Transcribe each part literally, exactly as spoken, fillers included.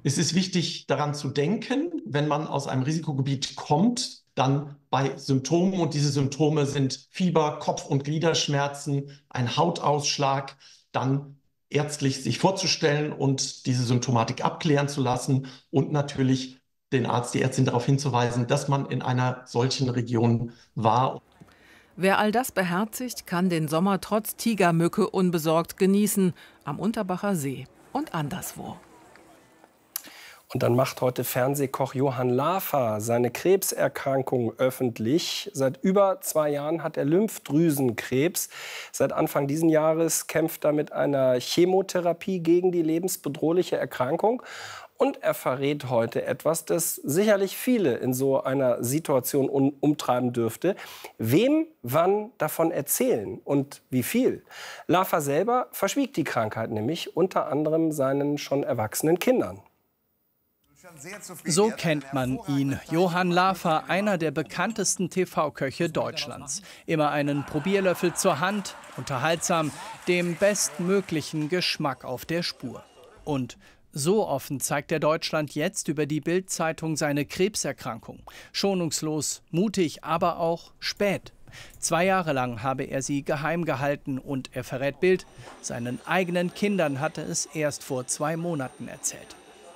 Es ist wichtig, daran zu denken, wenn man aus einem Risikogebiet kommt, dann bei Symptomen, und diese Symptome sind Fieber, Kopf- und Gliederschmerzen, ein Hautausschlag, dann ärztlich sich vorzustellen und diese Symptomatik abklären zu lassen und natürlich den Arzt, die Ärztin darauf hinzuweisen, dass man in einer solchen Region war. Wer all das beherzigt, kann den Sommer trotz Tigermücke unbesorgt genießen, am Unterbacher See und anderswo. Und dann macht heute Fernsehkoch Johann Lafer seine Krebserkrankung öffentlich. Seit über zwei Jahren hat er Lymphdrüsenkrebs. Seit Anfang dieses Jahres kämpft er mit einer Chemotherapie gegen die lebensbedrohliche Erkrankung. Und er verrät heute etwas, das sicherlich viele in so einer Situation um, umtreiben dürfte. Wem wann davon erzählen und wie viel? Lafer selber verschwieg die Krankheit nämlich unter anderem seinen schon erwachsenen Kindern. So kennt man ihn. Johann Lafer, einer der bekanntesten T V-Köche Deutschlands. Immer einen Probierlöffel zur Hand, unterhaltsam, dem bestmöglichen Geschmack auf der Spur. Und so offen zeigt er Deutschland jetzt über die Bild-Zeitung seine Krebserkrankung. Schonungslos, mutig, aber auch spät. Zwei Jahre lang habe er sie geheim gehalten und er verrät Bild, seinen eigenen Kindern hatte es erst vor zwei Monaten erzählt.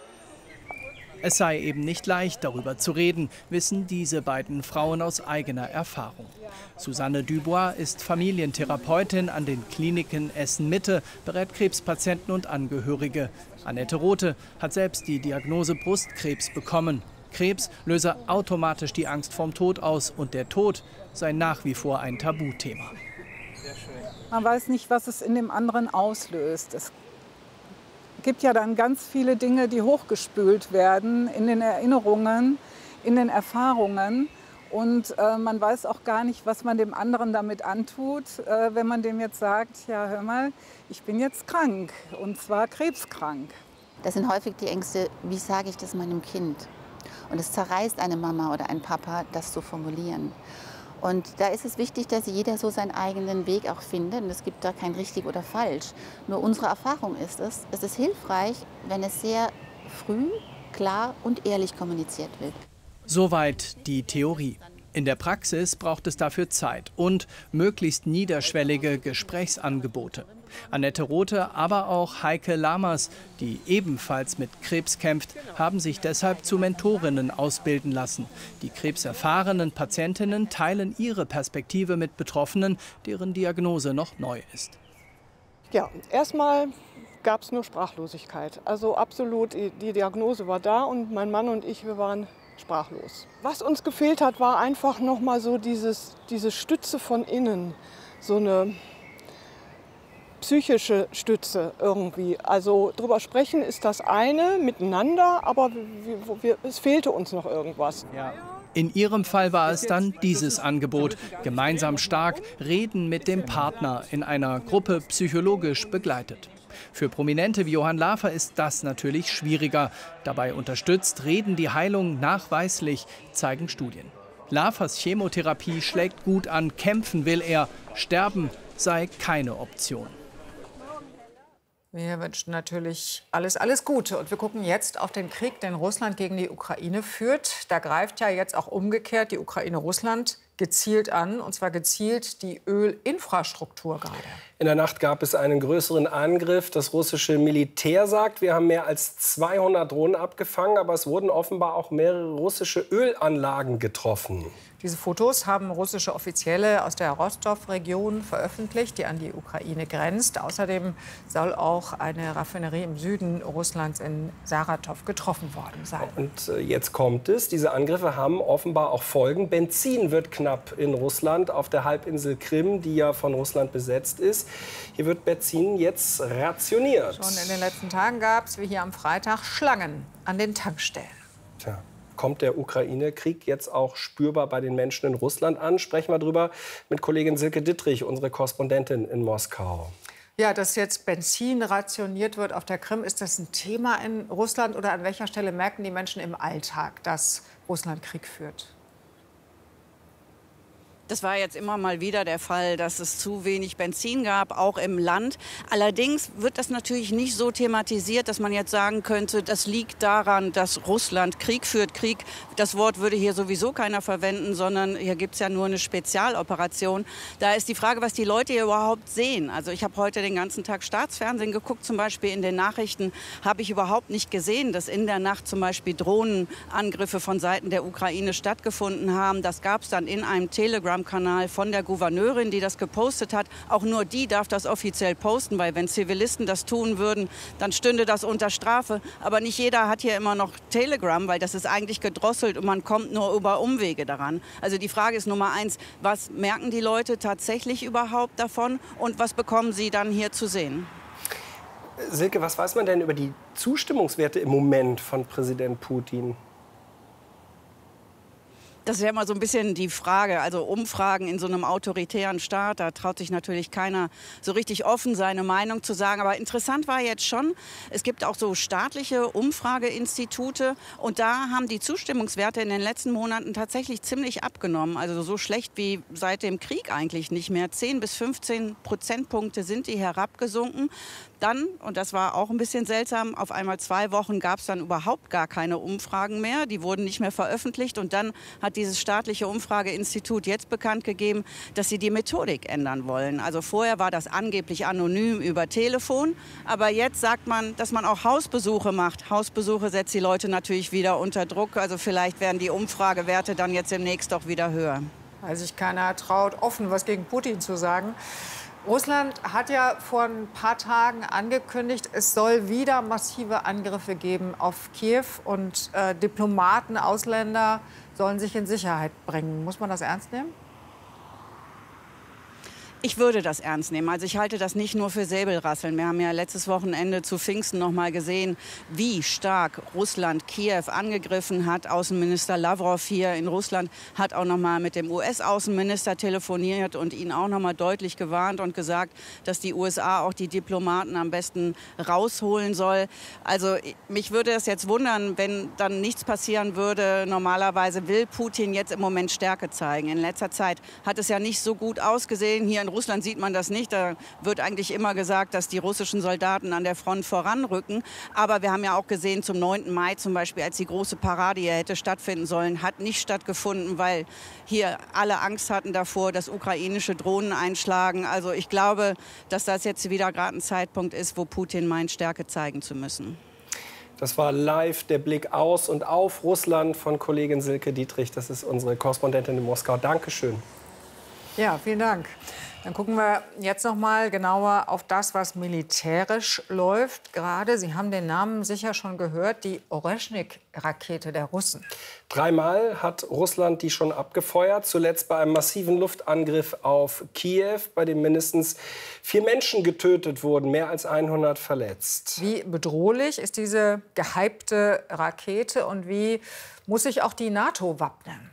Es sei eben nicht leicht, darüber zu reden, wissen diese beiden Frauen aus eigener Erfahrung. Susanne Dubois ist Familientherapeutin an den Kliniken Essen-Mitte, berät Krebspatienten und Angehörige. Annette Rothe hat selbst die Diagnose Brustkrebs bekommen. Krebs löse automatisch die Angst vorm Tod aus und der Tod sei nach wie vor ein Tabuthema. Man weiß nicht, was es in dem anderen auslöst. Es gibt ja dann ganz viele Dinge, die hochgespült werden in den Erinnerungen, in den Erfahrungen. Und äh, man weiß auch gar nicht, was man dem anderen damit antut, äh, wenn man dem jetzt sagt, ja hör mal, ich bin jetzt krank und zwar krebskrank. Das sind häufig die Ängste, wie sage ich das meinem Kind? Und es zerreißt eine Mama oder ein Papa, das zu formulieren. Und da ist es wichtig, dass jeder so seinen eigenen Weg auch findet. Und es gibt da kein richtig oder falsch. Nur unsere Erfahrung ist es, es ist hilfreich, wenn es sehr früh, klar und ehrlich kommuniziert wird. Soweit die Theorie. In der Praxis braucht es dafür Zeit und möglichst niederschwellige Gesprächsangebote. Annette Rothe, aber auch Heike Lammers, die ebenfalls mit Krebs kämpft, haben sich deshalb zu Mentorinnen ausbilden lassen. Die krebserfahrenen Patientinnen teilen ihre Perspektive mit Betroffenen, deren Diagnose noch neu ist. Ja, erstmal gab es nur Sprachlosigkeit. Also absolut, die Diagnose war da und mein Mann und ich, wir waren sprachlos. Was uns gefehlt hat, war einfach noch mal so dieses, diese Stütze von innen, so eine psychische Stütze irgendwie. Also drüber sprechen ist das eine, miteinander, aber wir, wir, es fehlte uns noch irgendwas. Ja. In ihrem Fall war es dann dieses Angebot. Gemeinsam stark, reden mit dem Partner, in einer Gruppe psychologisch begleitet. Für Prominente wie Johann Lafer ist das natürlich schwieriger. Dabei unterstützt Reden die Heilung nachweislich, zeigen Studien. Lafers Chemotherapie schlägt gut an, kämpfen will er, sterben sei keine Option. Wir wünschen natürlich alles, alles Gute. Und wir gucken jetzt auf den Krieg, den Russland gegen die Ukraine führt. Da greift ja jetzt auch umgekehrt die Ukraine Russland gezielt an, und zwar gezielt die Ölinfrastruktur gerade. In der Nacht gab es einen größeren Angriff. Das russische Militär sagt, wir haben mehr als zweihundert Drohnen abgefangen, aber es wurden offenbar auch mehrere russische Ölanlagen getroffen. Diese Fotos haben russische Offizielle aus der Rostow-Region veröffentlicht, die an die Ukraine grenzt. Außerdem soll auch eine Raffinerie im Süden Russlands in Saratow getroffen worden sein. Und jetzt kommt es. Diese Angriffe haben offenbar auch Folgen. Benzin wird knapp in Russland auf der Halbinsel Krim, die ja von Russland besetzt ist. Hier wird Benzin jetzt rationiert. Schon in den letzten Tagen gab es, wie hier am Freitag, Schlangen an den Tankstellen. Tja. Kommt der Ukraine-Krieg jetzt auch spürbar bei den Menschen in Russland an? Sprechen wir drüber mit Kollegin Silke Dittrich, unsere Korrespondentin in Moskau. Ja, dass jetzt Benzin rationiert wird auf der Krim, ist das ein Thema in Russland? Oder an welcher Stelle merken die Menschen im Alltag, dass Russland Krieg führt? Das war jetzt immer mal wieder der Fall, dass es zu wenig Benzin gab, auch im Land. Allerdings wird das natürlich nicht so thematisiert, dass man jetzt sagen könnte, das liegt daran, dass Russland Krieg führt. Krieg, das Wort würde hier sowieso keiner verwenden, sondern hier gibt es ja nur eine Spezialoperation. Da ist die Frage, was die Leute hier überhaupt sehen. Also ich habe heute den ganzen Tag Staatsfernsehen geguckt, zum Beispiel in den Nachrichten habe ich überhaupt nicht gesehen, dass in der Nacht zum Beispiel Drohnenangriffe von Seiten der Ukraine stattgefunden haben. Das gab es dann in einem Telegram-Kanal von der Gouverneurin, die das gepostet hat. Auch nur die darf das offiziell posten, weil wenn Zivilisten das tun würden, dann stünde das unter Strafe. Aber nicht jeder hat hier immer noch Telegram, weil das ist eigentlich gedrosselt und man kommt nur über Umwege daran. Also die Frage ist Nummer eins, was merken die Leute tatsächlich überhaupt davon und was bekommen sie dann hier zu sehen? Silke, was weiß man denn über die Zustimmungswerte im Moment von Präsident Putin? Das ist ja immer so ein bisschen die Frage, also Umfragen in so einem autoritären Staat, da traut sich natürlich keiner so richtig offen seine Meinung zu sagen. Aber interessant war jetzt schon, es gibt auch so staatliche Umfrageinstitute und da haben die Zustimmungswerte in den letzten Monaten tatsächlich ziemlich abgenommen. Also so schlecht wie seit dem Krieg eigentlich nicht mehr. zehn bis fünfzehn Prozentpunkte sind die herabgesunken. Dann, und das war auch ein bisschen seltsam, auf einmal zwei Wochen gab es dann überhaupt gar keine Umfragen mehr. Die wurden nicht mehr veröffentlicht. Und dann hat dieses staatliche Umfrageinstitut jetzt bekannt gegeben, dass sie die Methodik ändern wollen. Also vorher war das angeblich anonym über Telefon. Aber jetzt sagt man, dass man auch Hausbesuche macht. Hausbesuche setzt die Leute natürlich wieder unter Druck. Also vielleicht werden die Umfragewerte dann jetzt demnächst auch wieder höher. Weil sich keiner traut, offen was gegen Putin zu sagen. Russland hat ja vor ein paar Tagen angekündigt, es soll wieder massive Angriffe geben auf Kiew und äh, Diplomaten, Ausländer sollen sich in Sicherheit bringen. Muss man das ernst nehmen? Ich würde das ernst nehmen. Also ich halte das nicht nur für Säbelrasseln. Wir haben ja letztes Wochenende zu Pfingsten noch mal gesehen, wie stark Russland Kiew angegriffen hat. Außenminister Lavrov hier in Russland hat auch noch mal mit dem U S-Außenminister telefoniert und ihn auch noch mal deutlich gewarnt und gesagt, dass die U S A auch die Diplomaten am besten rausholen soll. Also mich würde es jetzt wundern, wenn dann nichts passieren würde. Normalerweise will Putin jetzt im Moment Stärke zeigen. In letzter Zeit hat es ja nicht so gut ausgesehen. Hier in Russland sieht man das nicht. Da wird eigentlich immer gesagt, dass die russischen Soldaten an der Front voranrücken. Aber wir haben ja auch gesehen, zum neunten Mai zum Beispiel, als die große Parade hier hätte stattfinden sollen, hat nicht stattgefunden, weil hier alle Angst hatten davor, dass ukrainische Drohnen einschlagen. Also ich glaube, dass das jetzt wieder gerade ein Zeitpunkt ist, wo Putin meint, Stärke zeigen zu müssen. Das war live der Blick aus und auf Russland von Kollegin Silke Dietrich. Das ist unsere Korrespondentin in Moskau. Dankeschön. Ja, vielen Dank. Dann gucken wir jetzt noch mal genauer auf das, was militärisch läuft. Gerade, Sie haben den Namen sicher schon gehört, die Oreschnik-Rakete der Russen. Dreimal hat Russland die schon abgefeuert. Zuletzt bei einem massiven Luftangriff auf Kiew, bei dem mindestens vier Menschen getötet wurden, mehr als hundert verletzt. Wie bedrohlich ist diese gehypte Rakete und wie muss sich auch die NATO wappnen?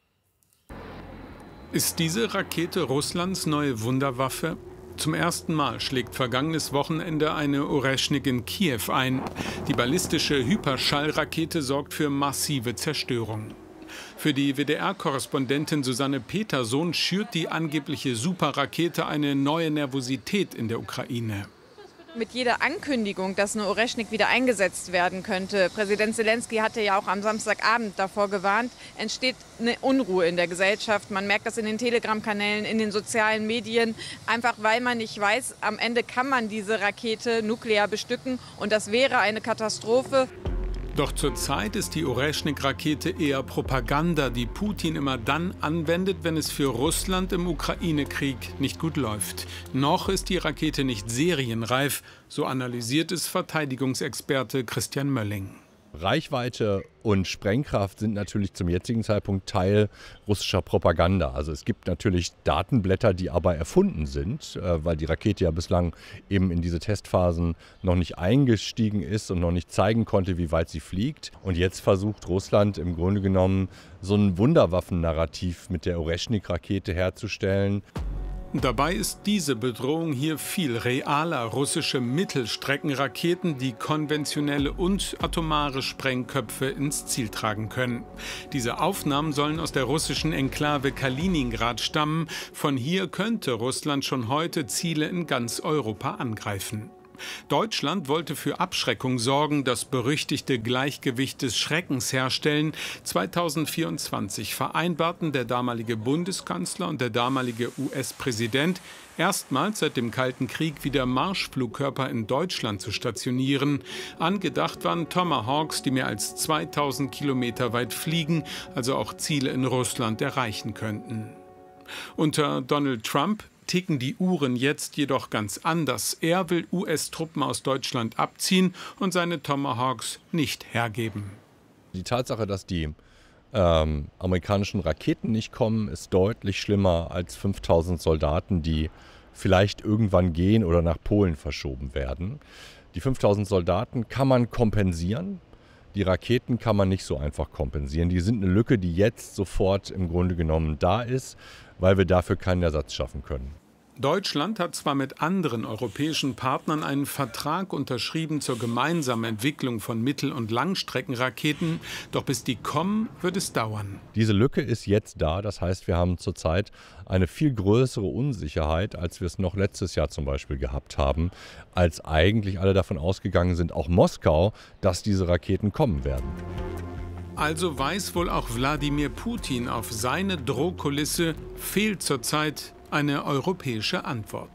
Ist diese Rakete Russlands neue Wunderwaffe? Zum ersten Mal schlägt vergangenes Wochenende eine Oreschnik in Kiew ein. Die ballistische Hyperschallrakete sorgt für massive Zerstörung. Für die W D R-Korrespondentin Susanne Petersohn schürt die angebliche Superrakete eine neue Nervosität in der Ukraine. Mit jeder Ankündigung, dass eine Oreschnik wieder eingesetzt werden könnte, Präsident Selenskyj hatte ja auch am Samstagabend davor gewarnt, entsteht eine Unruhe in der Gesellschaft. Man merkt das in den Telegram-Kanälen, in den sozialen Medien, einfach weil man nicht weiß, am Ende kann man diese Rakete nuklear bestücken und das wäre eine Katastrophe. Doch zurzeit ist die Oreschnik-Rakete eher Propaganda, die Putin immer dann anwendet, wenn es für Russland im Ukraine-Krieg nicht gut läuft. Noch ist die Rakete nicht serienreif, so analysiert es Verteidigungsexperte Christian Mölling. Reichweite und Sprengkraft sind natürlich zum jetzigen Zeitpunkt Teil russischer Propaganda. Also es gibt natürlich Datenblätter, die aber erfunden sind, weil die Rakete ja bislang eben in diese Testphasen noch nicht eingestiegen ist und noch nicht zeigen konnte, wie weit sie fliegt. Und jetzt versucht Russland im Grunde genommen so ein Wunderwaffennarrativ mit der Oreschnik-Rakete herzustellen. Dabei ist diese Bedrohung hier viel realer. Russische Mittelstreckenraketen, die konventionelle und atomare Sprengköpfe ins Ziel tragen können. Diese Aufnahmen sollen aus der russischen Enklave Kaliningrad stammen. Von hier könnte Russland schon heute Ziele in ganz Europa angreifen. Deutschland wollte für Abschreckung sorgen, das berüchtigte Gleichgewicht des Schreckens herstellen. zweitausendvierundzwanzig vereinbarten der damalige Bundeskanzler und der damalige U S-Präsident erstmals seit dem Kalten Krieg wieder Marschflugkörper in Deutschland zu stationieren. Angedacht waren Tomahawks, die mehr als zweitausend Kilometer weit fliegen, also auch Ziele in Russland erreichen könnten. Unter Donald Trump ticken die Uhren jetzt jedoch ganz anders. Er will U S-Truppen aus Deutschland abziehen und seine Tomahawks nicht hergeben. Die Tatsache, dass die ähm, amerikanischen Raketen nicht kommen, ist deutlich schlimmer als fünftausend Soldaten, die vielleicht irgendwann gehen oder nach Polen verschoben werden. Die fünftausend Soldaten kann man kompensieren. Die Raketen kann man nicht so einfach kompensieren. Die sind eine Lücke, die jetzt sofort im Grunde genommen da ist, weil wir dafür keinen Ersatz schaffen können. Deutschland hat zwar mit anderen europäischen Partnern einen Vertrag unterschrieben zur gemeinsamen Entwicklung von Mittel- und Langstreckenraketen, doch bis die kommen, wird es dauern. Diese Lücke ist jetzt da, das heißt, wir haben zurzeit eine viel größere Unsicherheit, als wir es noch letztes Jahr zum Beispiel gehabt haben, als eigentlich alle davon ausgegangen sind, auch Moskau, dass diese Raketen kommen werden. Also weiß wohl auch Wladimir Putin, auf seine Drohkulisse fehlt zurzeit eine europäische Antwort.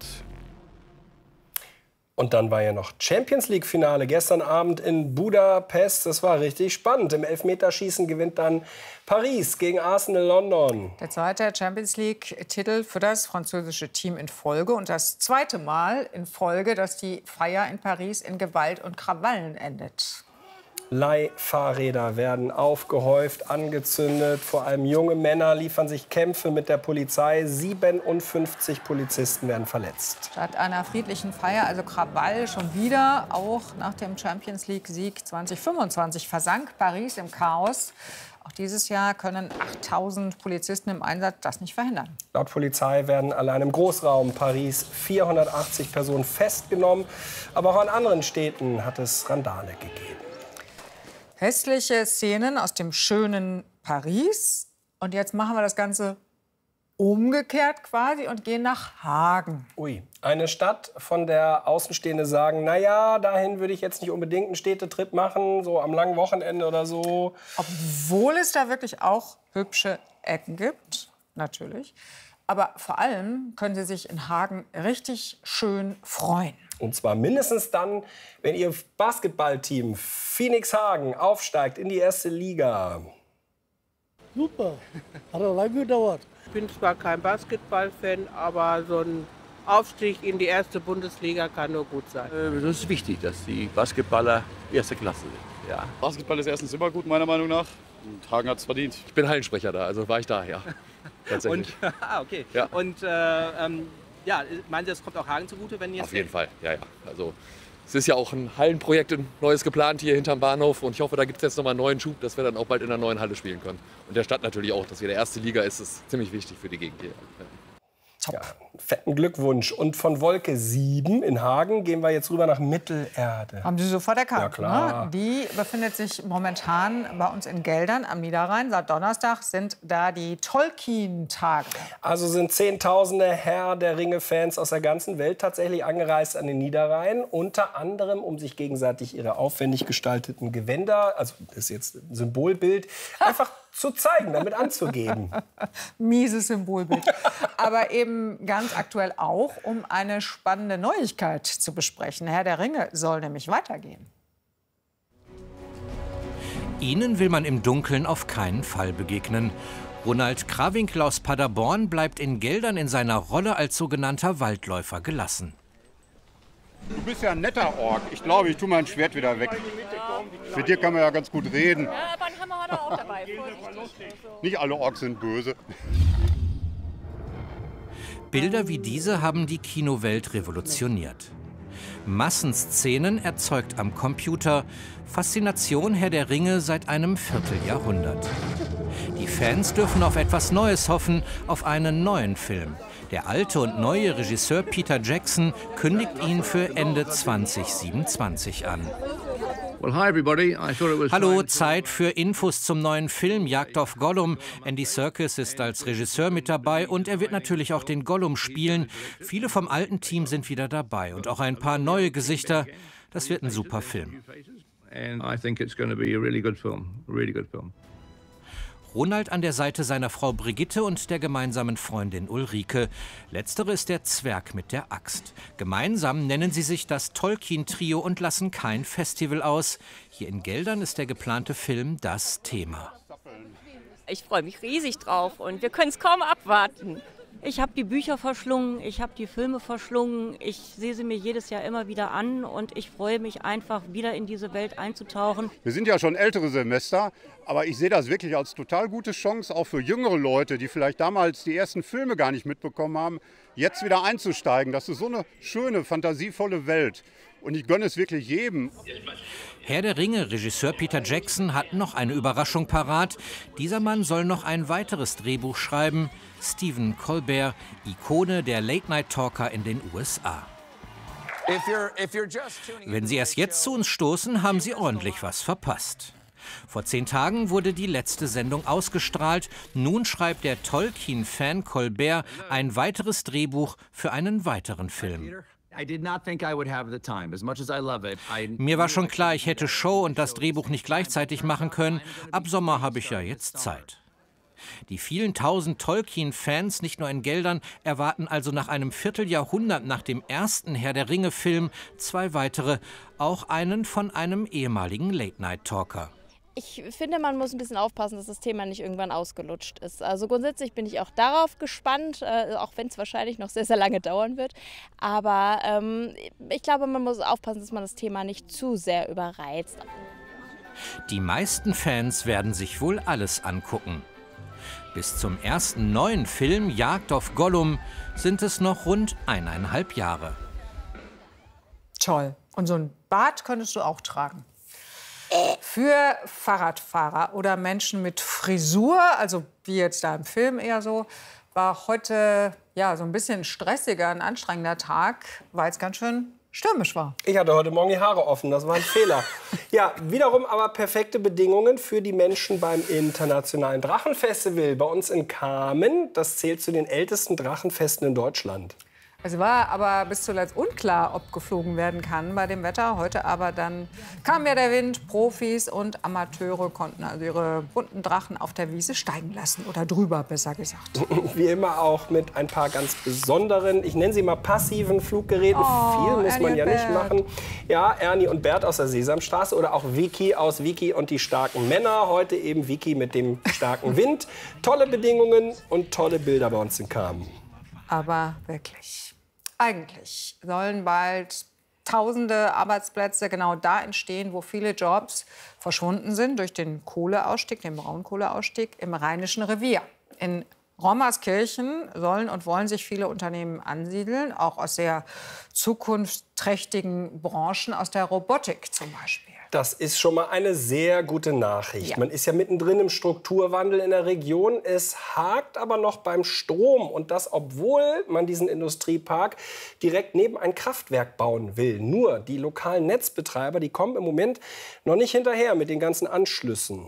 Und dann war ja noch Champions-League-Finale gestern Abend in Budapest. Das war richtig spannend. Im Elfmeterschießen gewinnt dann Paris gegen Arsenal London. Der zweite Champions-League-Titel für das französische Team in Folge. Und das zweite Mal in Folge, dass die Feier in Paris in Gewalt und Krawallen endet. Leihfahrräder werden aufgehäuft, angezündet. Vor allem junge Männer liefern sich Kämpfe mit der Polizei. siebenundfünfzig Polizisten werden verletzt. Statt einer friedlichen Feier, also Krawall, schon wieder. Auch nach dem Champions-League-Sieg zweitausendfünfundzwanzig versank Paris im Chaos. Auch dieses Jahr können achttausend Polizisten im Einsatz das nicht verhindern. Laut Polizei werden allein im Großraum Paris vierhundertachtzig Personen festgenommen. Aber auch an anderen Städten hat es Randale gegeben. Hässliche Szenen aus dem schönen Paris. Und jetzt machen wir das Ganze umgekehrt quasi und gehen nach Hagen. Ui, eine Stadt, von der Außenstehende sagen, na ja, dahin würde ich jetzt nicht unbedingt einen Städtetrip machen, so am langen Wochenende oder so. Obwohl es da wirklich auch hübsche Ecken gibt, natürlich. Aber vor allem können Sie sich in Hagen richtig schön freuen. Und zwar mindestens dann, wenn Ihr Basketballteam Phoenix Hagen aufsteigt in die erste Liga. Super, hat auch lange gedauert. Ich bin zwar kein Basketballfan, aber so ein Aufstieg in die erste Bundesliga kann nur gut sein. Es ist wichtig, dass die Basketballer erste Klasse sind. Ja. Basketball ist erstens immer gut, meiner Meinung nach. Und Hagen hat es verdient. Ich bin Hallensprecher da, also war ich da, ja. Tatsächlich. Und, ah, okay. Ja. Und äh, ähm, ja, meinen Sie, das kommt auch Hagen zugute, wenn jetzt... Auf jeden Fall, ja, ja. Also, es ist ja auch ein Hallenprojekt, ein neues geplant hier hinterm Bahnhof. Und ich hoffe, da gibt es jetzt noch mal einen neuen Schub, dass wir dann auch bald in der neuen Halle spielen können. Und der Stadt natürlich auch, dass wir der erste Liga ist, ist ziemlich wichtig für die Gegend hier. Ja. Ja, fetten Glückwunsch. Und von Wolke sieben in Hagen gehen wir jetzt rüber nach Mittelerde. Haben Sie sofort erkannt, ja, klar. Ne? Die befindet sich momentan bei uns in Geldern am Niederrhein. Seit Donnerstag sind da die Tolkien-Tage. Also sind Zehntausende Herr der Ringe-Fans aus der ganzen Welt tatsächlich angereist an den Niederrhein. Unter anderem, um sich gegenseitig ihre aufwendig gestalteten Gewänder, also das ist jetzt ein Symbolbild, einfach zu zeigen, damit anzugeben. Mieses Symbolbild. Aber eben ganz aktuell auch, um eine spannende Neuigkeit zu besprechen. Herr der Ringe soll nämlich weitergehen. Ihnen will man im Dunkeln auf keinen Fall begegnen. Ronald Krawinkel aus Paderborn bleibt in Geldern in seiner Rolle als sogenannter Waldläufer gelassen. Du bist ja ein netter Ork. Ich glaube, ich tue mein Schwert wieder weg. Mit dir kann man ja ganz gut reden. Ja, aber einen Hammer hat er auch dabei. Nicht alle Orks sind böse. Bilder wie diese haben die Kinowelt revolutioniert. Massenszenen erzeugt am Computer, Faszination Herr der Ringe seit einem Vierteljahrhundert. Die Fans dürfen auf etwas Neues hoffen, auf einen neuen Film. Der alte und neue Regisseur Peter Jackson kündigt ihn für Ende zweitausendsiebenundzwanzig an. Hallo, Zeit für Infos zum neuen Film Jagd auf Gollum. Andy Serkis ist als Regisseur mit dabei und er wird natürlich auch den Gollum spielen. Viele vom alten Team sind wieder dabei und auch ein paar neue Gesichter. Das wird ein super Film. Ronald an der Seite seiner Frau Brigitte und der gemeinsamen Freundin Ulrike. Letztere ist der Zwerg mit der Axt. Gemeinsam nennen sie sich das Tolkien-Trio und lassen kein Festival aus. Hier in Geldern ist der geplante Film das Thema. Ich freue mich riesig drauf und wir können es kaum abwarten. Ich habe die Bücher verschlungen, ich habe die Filme verschlungen, ich sehe sie mir jedes Jahr immer wieder an und ich freue mich einfach, wieder in diese Welt einzutauchen. Wir sind ja schon ältere Semester, aber ich sehe das wirklich als total gute Chance, auch für jüngere Leute, die vielleicht damals die ersten Filme gar nicht mitbekommen haben, jetzt wieder einzusteigen. Das ist so eine schöne, fantasievolle Welt. Und ich gönne es wirklich jedem. Herr der Ringe, Regisseur Peter Jackson hat noch eine Überraschung parat. Dieser Mann soll noch ein weiteres Drehbuch schreiben. Stephen Colbert, Ikone der Late-Night-Talker in den U S A. Wenn Sie erst jetzt zu uns stoßen, haben Sie ordentlich was verpasst. Vor zehn Tagen wurde die letzte Sendung ausgestrahlt. Nun schreibt der Tolkien-Fan Colbert ein weiteres Drehbuch für einen weiteren Film. Mir war schon klar, ich hätte Show und das Drehbuch nicht gleichzeitig machen können. Ab Sommer habe ich ja jetzt Zeit. Die vielen tausend Tolkien-Fans, nicht nur in Geldern, erwarten also nach einem Vierteljahrhundert nach dem ersten Herr der Ringe-Film zwei weitere, auch einen von einem ehemaligen Late-Night-Talker. Ich finde, man muss ein bisschen aufpassen, dass das Thema nicht irgendwann ausgelutscht ist. Also grundsätzlich bin ich auch darauf gespannt, äh, auch wenn es wahrscheinlich noch sehr, sehr lange dauern wird. Aber ähm, ich glaube, man muss aufpassen, dass man das Thema nicht zu sehr überreizt. Die meisten Fans werden sich wohl alles angucken. Bis zum ersten neuen Film Jagd auf Gollum sind es noch rund eineinhalb Jahre. Toll. Und so ein Bart könntest du auch tragen. Für Fahrradfahrer oder Menschen mit Frisur, also wie jetzt da im Film eher so, war heute ja so ein bisschen stressiger, ein anstrengender Tag, weil es ganz schön stürmisch war. Ich hatte heute Morgen die Haare offen, das war ein Fehler. Ja, wiederum aber perfekte Bedingungen für die Menschen beim Internationalen Drachenfestival bei uns in Kamen. Das zählt zu den ältesten Drachenfesten in Deutschland. Es war aber bis zuletzt unklar, ob geflogen werden kann bei dem Wetter. Heute aber dann kam ja der Wind. Profis und Amateure konnten also ihre bunten Drachen auf der Wiese steigen lassen. Oder drüber, besser gesagt. Wie immer auch mit ein paar ganz besonderen, ich nenne sie mal passiven Fluggeräten. Oh, Viel muss Ernie man ja und nicht Bert. machen. Ja, Ernie und Bert aus der Sesamstraße oder auch Vicky aus Vicky und die starken Männer. Heute eben Vicky mit dem starken Wind. Tolle Bedingungen und tolle Bilder bei uns in Kamen. Aber wirklich. Eigentlich sollen bald tausende Arbeitsplätze genau da entstehen, wo viele Jobs verschwunden sind durch den Kohleausstieg, den Braunkohleausstieg im Rheinischen Revier. In Rommerskirchen sollen und wollen sich viele Unternehmen ansiedeln, auch aus sehr zukunftsträchtigen Branchen, aus der Robotik zum Beispiel. Das ist schon mal eine sehr gute Nachricht. Ja. Man ist ja mittendrin im Strukturwandel in der Region. Es hakt aber noch beim Strom. Und das, obwohl man diesen Industriepark direkt neben ein Kraftwerk bauen will. Nur die lokalen Netzbetreiber, die kommen im Moment noch nicht hinterher mit den ganzen Anschlüssen.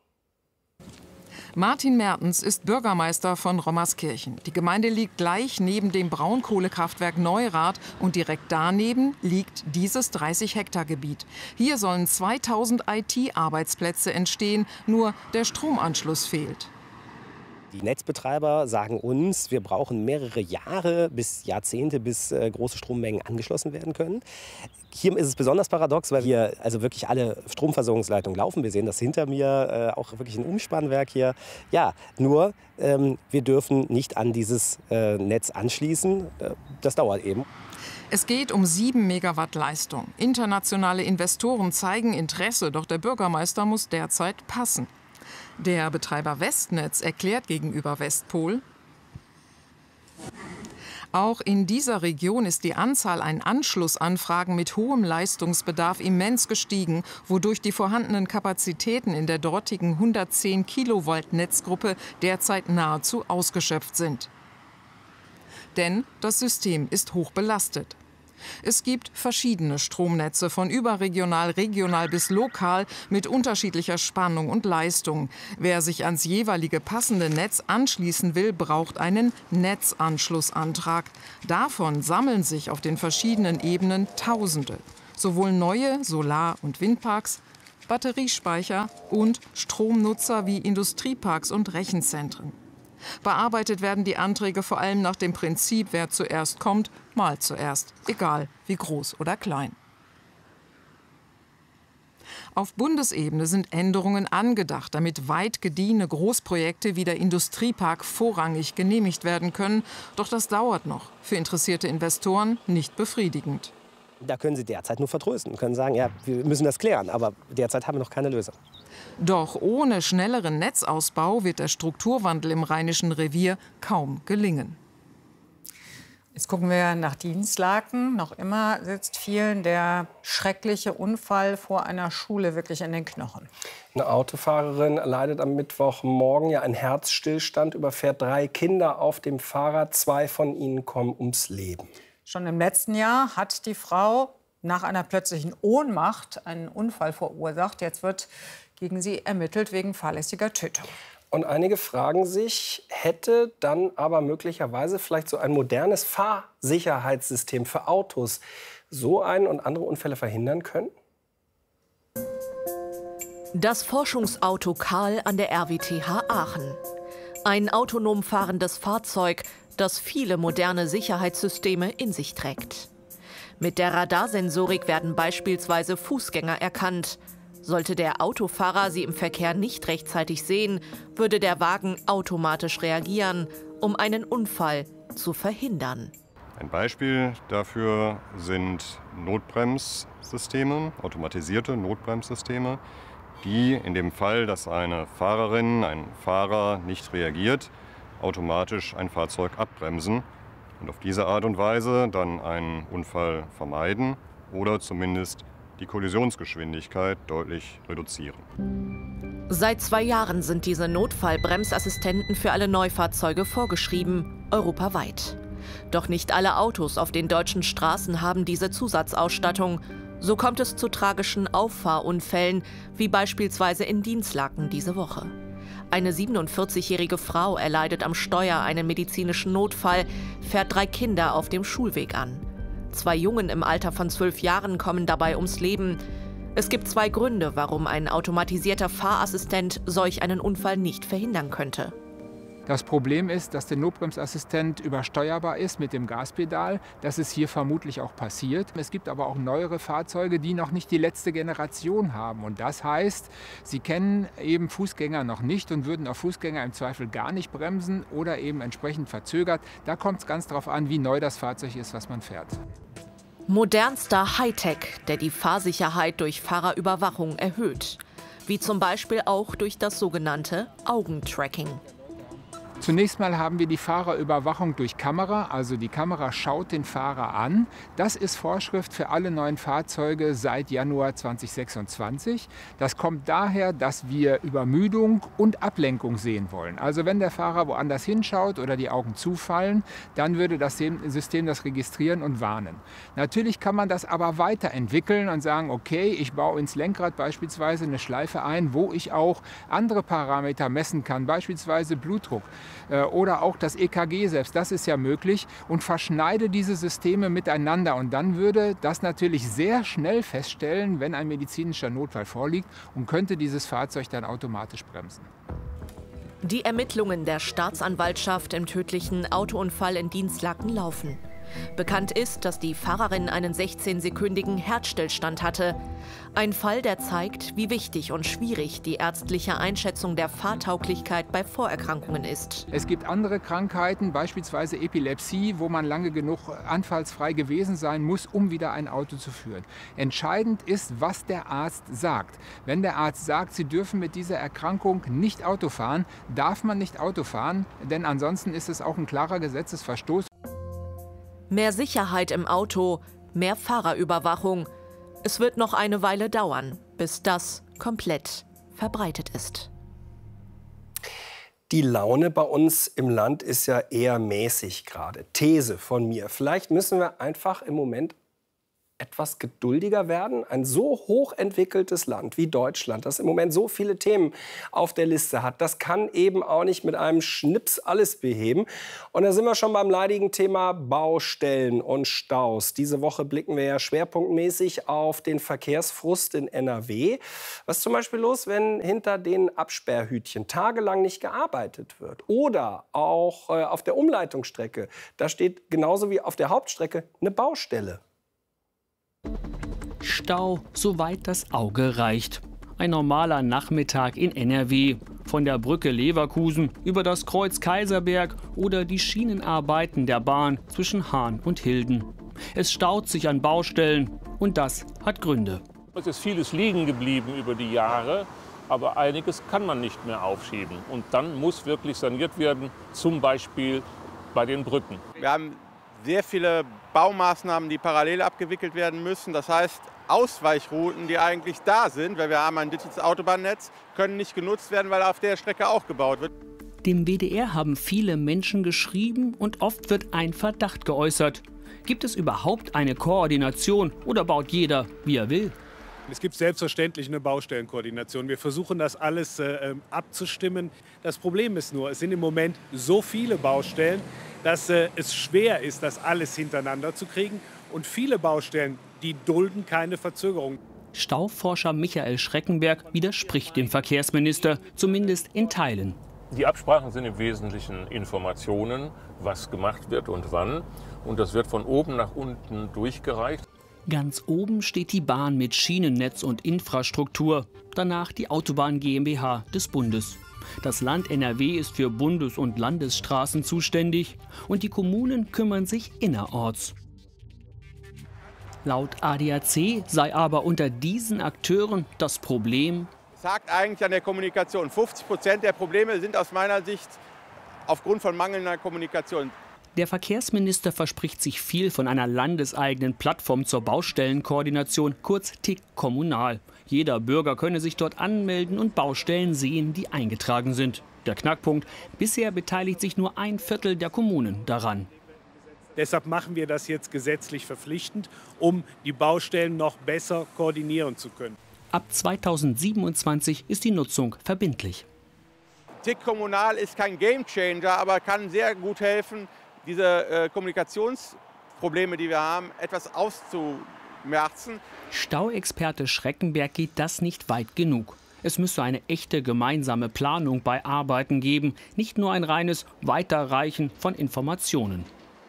Martin Mertens ist Bürgermeister von Rommerskirchen. Die Gemeinde liegt gleich neben dem Braunkohlekraftwerk Neurath und direkt daneben liegt dieses dreißig Hektar Gebiet. Hier sollen zweitausend I T-Arbeitsplätze entstehen, nur der Stromanschluss fehlt. Die Netzbetreiber sagen uns, wir brauchen mehrere Jahre bis Jahrzehnte, bis äh, große Strommengen angeschlossen werden können. Hier ist es besonders paradox, weil hier also wirklich alle Stromversorgungsleitungen laufen. Wir sehen das hinter mir, äh, auch wirklich ein Umspannwerk hier. Ja, nur ähm, wir dürfen nicht an dieses äh, Netz anschließen. Äh, das dauert eben. Es geht um sieben Megawatt Leistung. Internationale Investoren zeigen Interesse, doch der Bürgermeister muss derzeit passen. Der Betreiber Westnetz erklärt gegenüber Westpol: Auch in dieser Region ist die Anzahl an Anschlussanfragen mit hohem Leistungsbedarf immens gestiegen, wodurch die vorhandenen Kapazitäten in der dortigen hundertzehn Kilovolt Netzgruppe derzeit nahezu ausgeschöpft sind. denn das System ist hoch belastet. Es gibt verschiedene Stromnetze von überregional, regional bis lokal mit unterschiedlicher Spannung und Leistung. Wer sich ans jeweilige passende Netz anschließen will, braucht einen Netzanschlussantrag. Davon sammeln sich auf den verschiedenen Ebenen Tausende. Sowohl neue Solar- und Windparks, Batteriespeicher und Stromnutzer wie Industrieparks und Rechenzentren. Bearbeitet werden die Anträge vor allem nach dem Prinzip, wer zuerst kommt, mal zuerst, egal wie groß oder klein. Auf Bundesebene sind Änderungen angedacht, damit weit gediehene Großprojekte wie der Industriepark vorrangig genehmigt werden können. Doch das dauert noch. Für interessierte Investoren nicht befriedigend. Da können Sie derzeit nur vertrösten, können sagen, ja, wir müssen das klären, aber derzeit haben wir noch keine Lösung. Doch ohne schnelleren Netzausbau wird der Strukturwandel im Rheinischen Revier kaum gelingen. Jetzt gucken wir nach Dinslaken. Noch immer sitzt vielen der schreckliche Unfall vor einer Schule wirklich in den Knochen. Eine Autofahrerin leidet am Mittwochmorgen ja einen Herzstillstand, überfährt drei Kinder auf dem Fahrrad. Zwei von ihnen kommen ums Leben. Schon im letzten Jahr hat die Frau nach einer plötzlichen Ohnmacht einen Unfall verursacht. Jetzt wird gegen sie ermittelt wegen fahrlässiger Tötung. Und einige fragen sich, hätte dann aber möglicherweise vielleicht so ein modernes Fahrsicherheitssystem für Autos so einen und andere Unfälle verhindern können? Das Forschungsauto Karl an der R W T H Aachen. Ein autonom fahrendes Fahrzeug, das viele moderne Sicherheitssysteme in sich trägt. Mit der Radarsensorik werden beispielsweise Fußgänger erkannt. Sollte der Autofahrer sie im Verkehr nicht rechtzeitig sehen, würde der Wagen automatisch reagieren, um einen Unfall zu verhindern. Ein Beispiel dafür sind Notbremssysteme, automatisierte Notbremssysteme, die in dem Fall, dass eine Fahrerin, ein Fahrer nicht reagiert, automatisch ein Fahrzeug abbremsen und auf diese Art und Weise dann einen Unfall vermeiden oder zumindest die Kollisionsgeschwindigkeit deutlich reduzieren. Seit zwei Jahren sind diese Notfallbremsassistenten für alle Neufahrzeuge vorgeschrieben, europaweit. Doch nicht alle Autos auf den deutschen Straßen haben diese Zusatzausstattung. So kommt es zu tragischen Auffahrunfällen, wie beispielsweise in Dinslaken diese Woche. Eine siebenundvierzigjährige Frau erleidet am Steuer einen medizinischen Notfall, fährt drei Kinder auf dem Schulweg an. Zwei Jungen im Alter von zwölf Jahren kommen dabei ums Leben. Es gibt zwei Gründe, warum ein automatisierter Fahrassistent solch einen Unfall nicht verhindern könnte. Das Problem ist, dass der Notbremsassistent übersteuerbar ist mit dem Gaspedal. Das ist hier vermutlich auch passiert. Es gibt aber auch neuere Fahrzeuge, die noch nicht die letzte Generation haben. Und das heißt, sie kennen eben Fußgänger noch nicht und würden auf Fußgänger im Zweifel gar nicht bremsen oder eben entsprechend verzögert. Da kommt es ganz darauf an, wie neu das Fahrzeug ist, was man fährt. Modernster Hightech, der die Fahrsicherheit durch Fahrerüberwachung erhöht. Wie zum Beispiel auch durch das sogenannte Augentracking. Zunächst mal haben wir die Fahrerüberwachung durch Kamera, also die Kamera schaut den Fahrer an. Das ist Vorschrift für alle neuen Fahrzeuge seit Januar zweitausendsechsundzwanzig. Das kommt daher, dass wir Übermüdung und Ablenkung sehen wollen. Also wenn der Fahrer woanders hinschaut oder die Augen zufallen, dann würde das System das registrieren und warnen. Natürlich kann man das aber weiterentwickeln und sagen, okay, ich baue ins Lenkrad beispielsweise eine Schleife ein, wo ich auch andere Parameter messen kann, beispielsweise Blutdruck. Oder auch das E K G selbst, das ist ja möglich, und verschneide diese Systeme miteinander. Und dann würde das natürlich sehr schnell feststellen, wenn ein medizinischer Notfall vorliegt, und könnte dieses Fahrzeug dann automatisch bremsen. Die Ermittlungen der Staatsanwaltschaft im tödlichen Autounfall in Dinslaken laufen. Bekannt ist, dass die Fahrerin einen sechzehnsekündigen Herzstillstand hatte. Ein Fall, der zeigt, wie wichtig und schwierig die ärztliche Einschätzung der Fahrtauglichkeit bei Vorerkrankungen ist. Es gibt andere Krankheiten, beispielsweise Epilepsie, wo man lange genug anfallsfrei gewesen sein muss, um wieder ein Auto zu führen. Entscheidend ist, was der Arzt sagt. Wenn der Arzt sagt, Sie dürfen mit dieser Erkrankung nicht Auto fahren, darf man nicht Auto fahren, denn ansonsten ist es auch ein klarer Gesetzesverstoß. Mehr Sicherheit im Auto, mehr Fahrerüberwachung. Es wird noch eine Weile dauern, bis das komplett verbreitet ist. Die Laune bei uns im Land ist ja eher mäßig gerade. These von mir. Vielleicht müssen wir einfach im Moment etwas geduldiger werden. Ein so hochentwickeltes Land wie Deutschland, das im Moment so viele Themen auf der Liste hat, das kann eben auch nicht mit einem Schnips alles beheben. Und da sind wir schon beim leidigen Thema Baustellen und Staus. Diese Woche blicken wir ja schwerpunktmäßig auf den Verkehrsfrust in N R W. Was ist zum Beispiel los, wenn hinter den Absperrhütchen tagelang nicht gearbeitet wird? Oder auch äh, auf der Umleitungsstrecke. Da steht genauso wie auf der Hauptstrecke eine Baustelle. Stau, soweit das Auge reicht. Ein normaler Nachmittag in N R W. Von der Brücke Leverkusen über das Kreuz Kaiserberg oder die Schienenarbeiten der Bahn zwischen Hahn und Hilden. Es staut sich an Baustellen und das hat Gründe. Es ist vieles liegen geblieben über die Jahre, aber einiges kann man nicht mehr aufschieben. Und dann muss wirklich saniert werden, zum Beispiel bei den Brücken. Wir haben sehr viele Baumaßnahmen, die parallel abgewickelt werden müssen. Das heißt, Ausweichrouten, die eigentlich da sind, weil wir haben ein dichtes Autobahnnetz, können nicht genutzt werden, weil auf der Strecke auch gebaut wird. Dem W D R haben viele Menschen geschrieben und oft wird ein Verdacht geäußert. Gibt es überhaupt eine Koordination oder baut jeder, wie er will? Es gibt selbstverständlich eine Baustellenkoordination. Wir versuchen das alles äh, abzustimmen. Das Problem ist nur, es sind im Moment so viele Baustellen, dass äh, es schwer ist, das alles hintereinander zu kriegen. Und viele Baustellen, die dulden keine Verzögerung. Stauforscher Michael Schreckenberg widerspricht dem Verkehrsminister, zumindest in Teilen. Die Absprachen sind im Wesentlichen Informationen, was gemacht wird und wann. Und das wird von oben nach unten durchgereicht. Ganz oben steht die Bahn mit Schienennetz und Infrastruktur. Danach die Autobahn GmbH des Bundes. Das Land N R W ist für Bundes- und Landesstraßen zuständig und die Kommunen kümmern sich innerorts. Laut A D A C sei aber unter diesen Akteuren das Problem: Es hakt eigentlich an der Kommunikation. fünfzig Prozent der Probleme sind aus meiner Sicht aufgrund von mangelnder Kommunikation. Der Verkehrsminister verspricht sich viel von einer landeseigenen Plattform zur Baustellenkoordination, kurz T I C Kommunal. Jeder Bürger könne sich dort anmelden und Baustellen sehen, die eingetragen sind. Der Knackpunkt: bisher beteiligt sich nur ein Viertel der Kommunen daran. Deshalb machen wir das jetzt gesetzlich verpflichtend, um die Baustellen noch besser koordinieren zu können. Ab zweitausendsiebenundzwanzig ist die Nutzung verbindlich. T I C Kommunal ist kein Gamechanger, aber kann sehr gut helfen, diese äh, Kommunikationsprobleme, die wir haben, etwas auszumerzen. Stauexperte Schreckenberg geht das nicht weit genug. Es müsse eine echte gemeinsame Planung bei Arbeiten geben, nicht nur ein reines Weiterreichen von Informationen.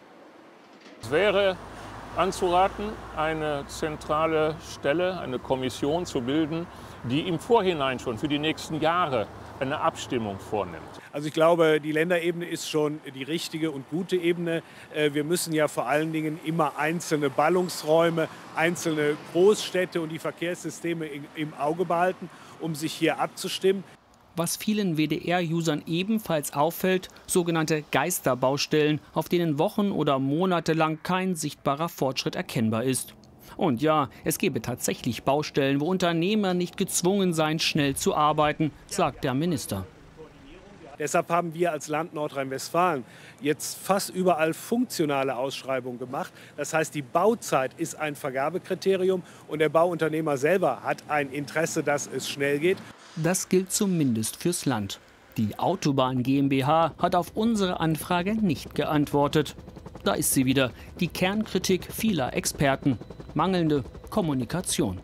Es wäre anzuraten, eine zentrale Stelle, eine Kommission zu bilden, die im Vorhinein schon für die nächsten Jahre eine Abstimmung vornimmt. Also ich glaube, die Länderebene ist schon die richtige und gute Ebene. Wir müssen ja vor allen Dingen immer einzelne Ballungsräume, einzelne Großstädte und die Verkehrssysteme im Auge behalten, um sich hier abzustimmen. Was vielen W D R-Usern ebenfalls auffällt: sogenannte Geisterbaustellen, auf denen Wochen oder Monate lang kein sichtbarer Fortschritt erkennbar ist. Und ja, es gebe tatsächlich Baustellen, wo Unternehmer nicht gezwungen seien, schnell zu arbeiten, sagt der Minister. Deshalb haben wir als Land Nordrhein-Westfalen jetzt fast überall funktionale Ausschreibungen gemacht. Das heißt, die Bauzeit ist ein Vergabekriterium und der Bauunternehmer selber hat ein Interesse, dass es schnell geht. Das gilt zumindest fürs Land. Die Autobahn GmbH hat auf unsere Anfrage nicht geantwortet. Da ist sie wieder, die Kernkritik vieler Experten: mangelnde Kommunikation.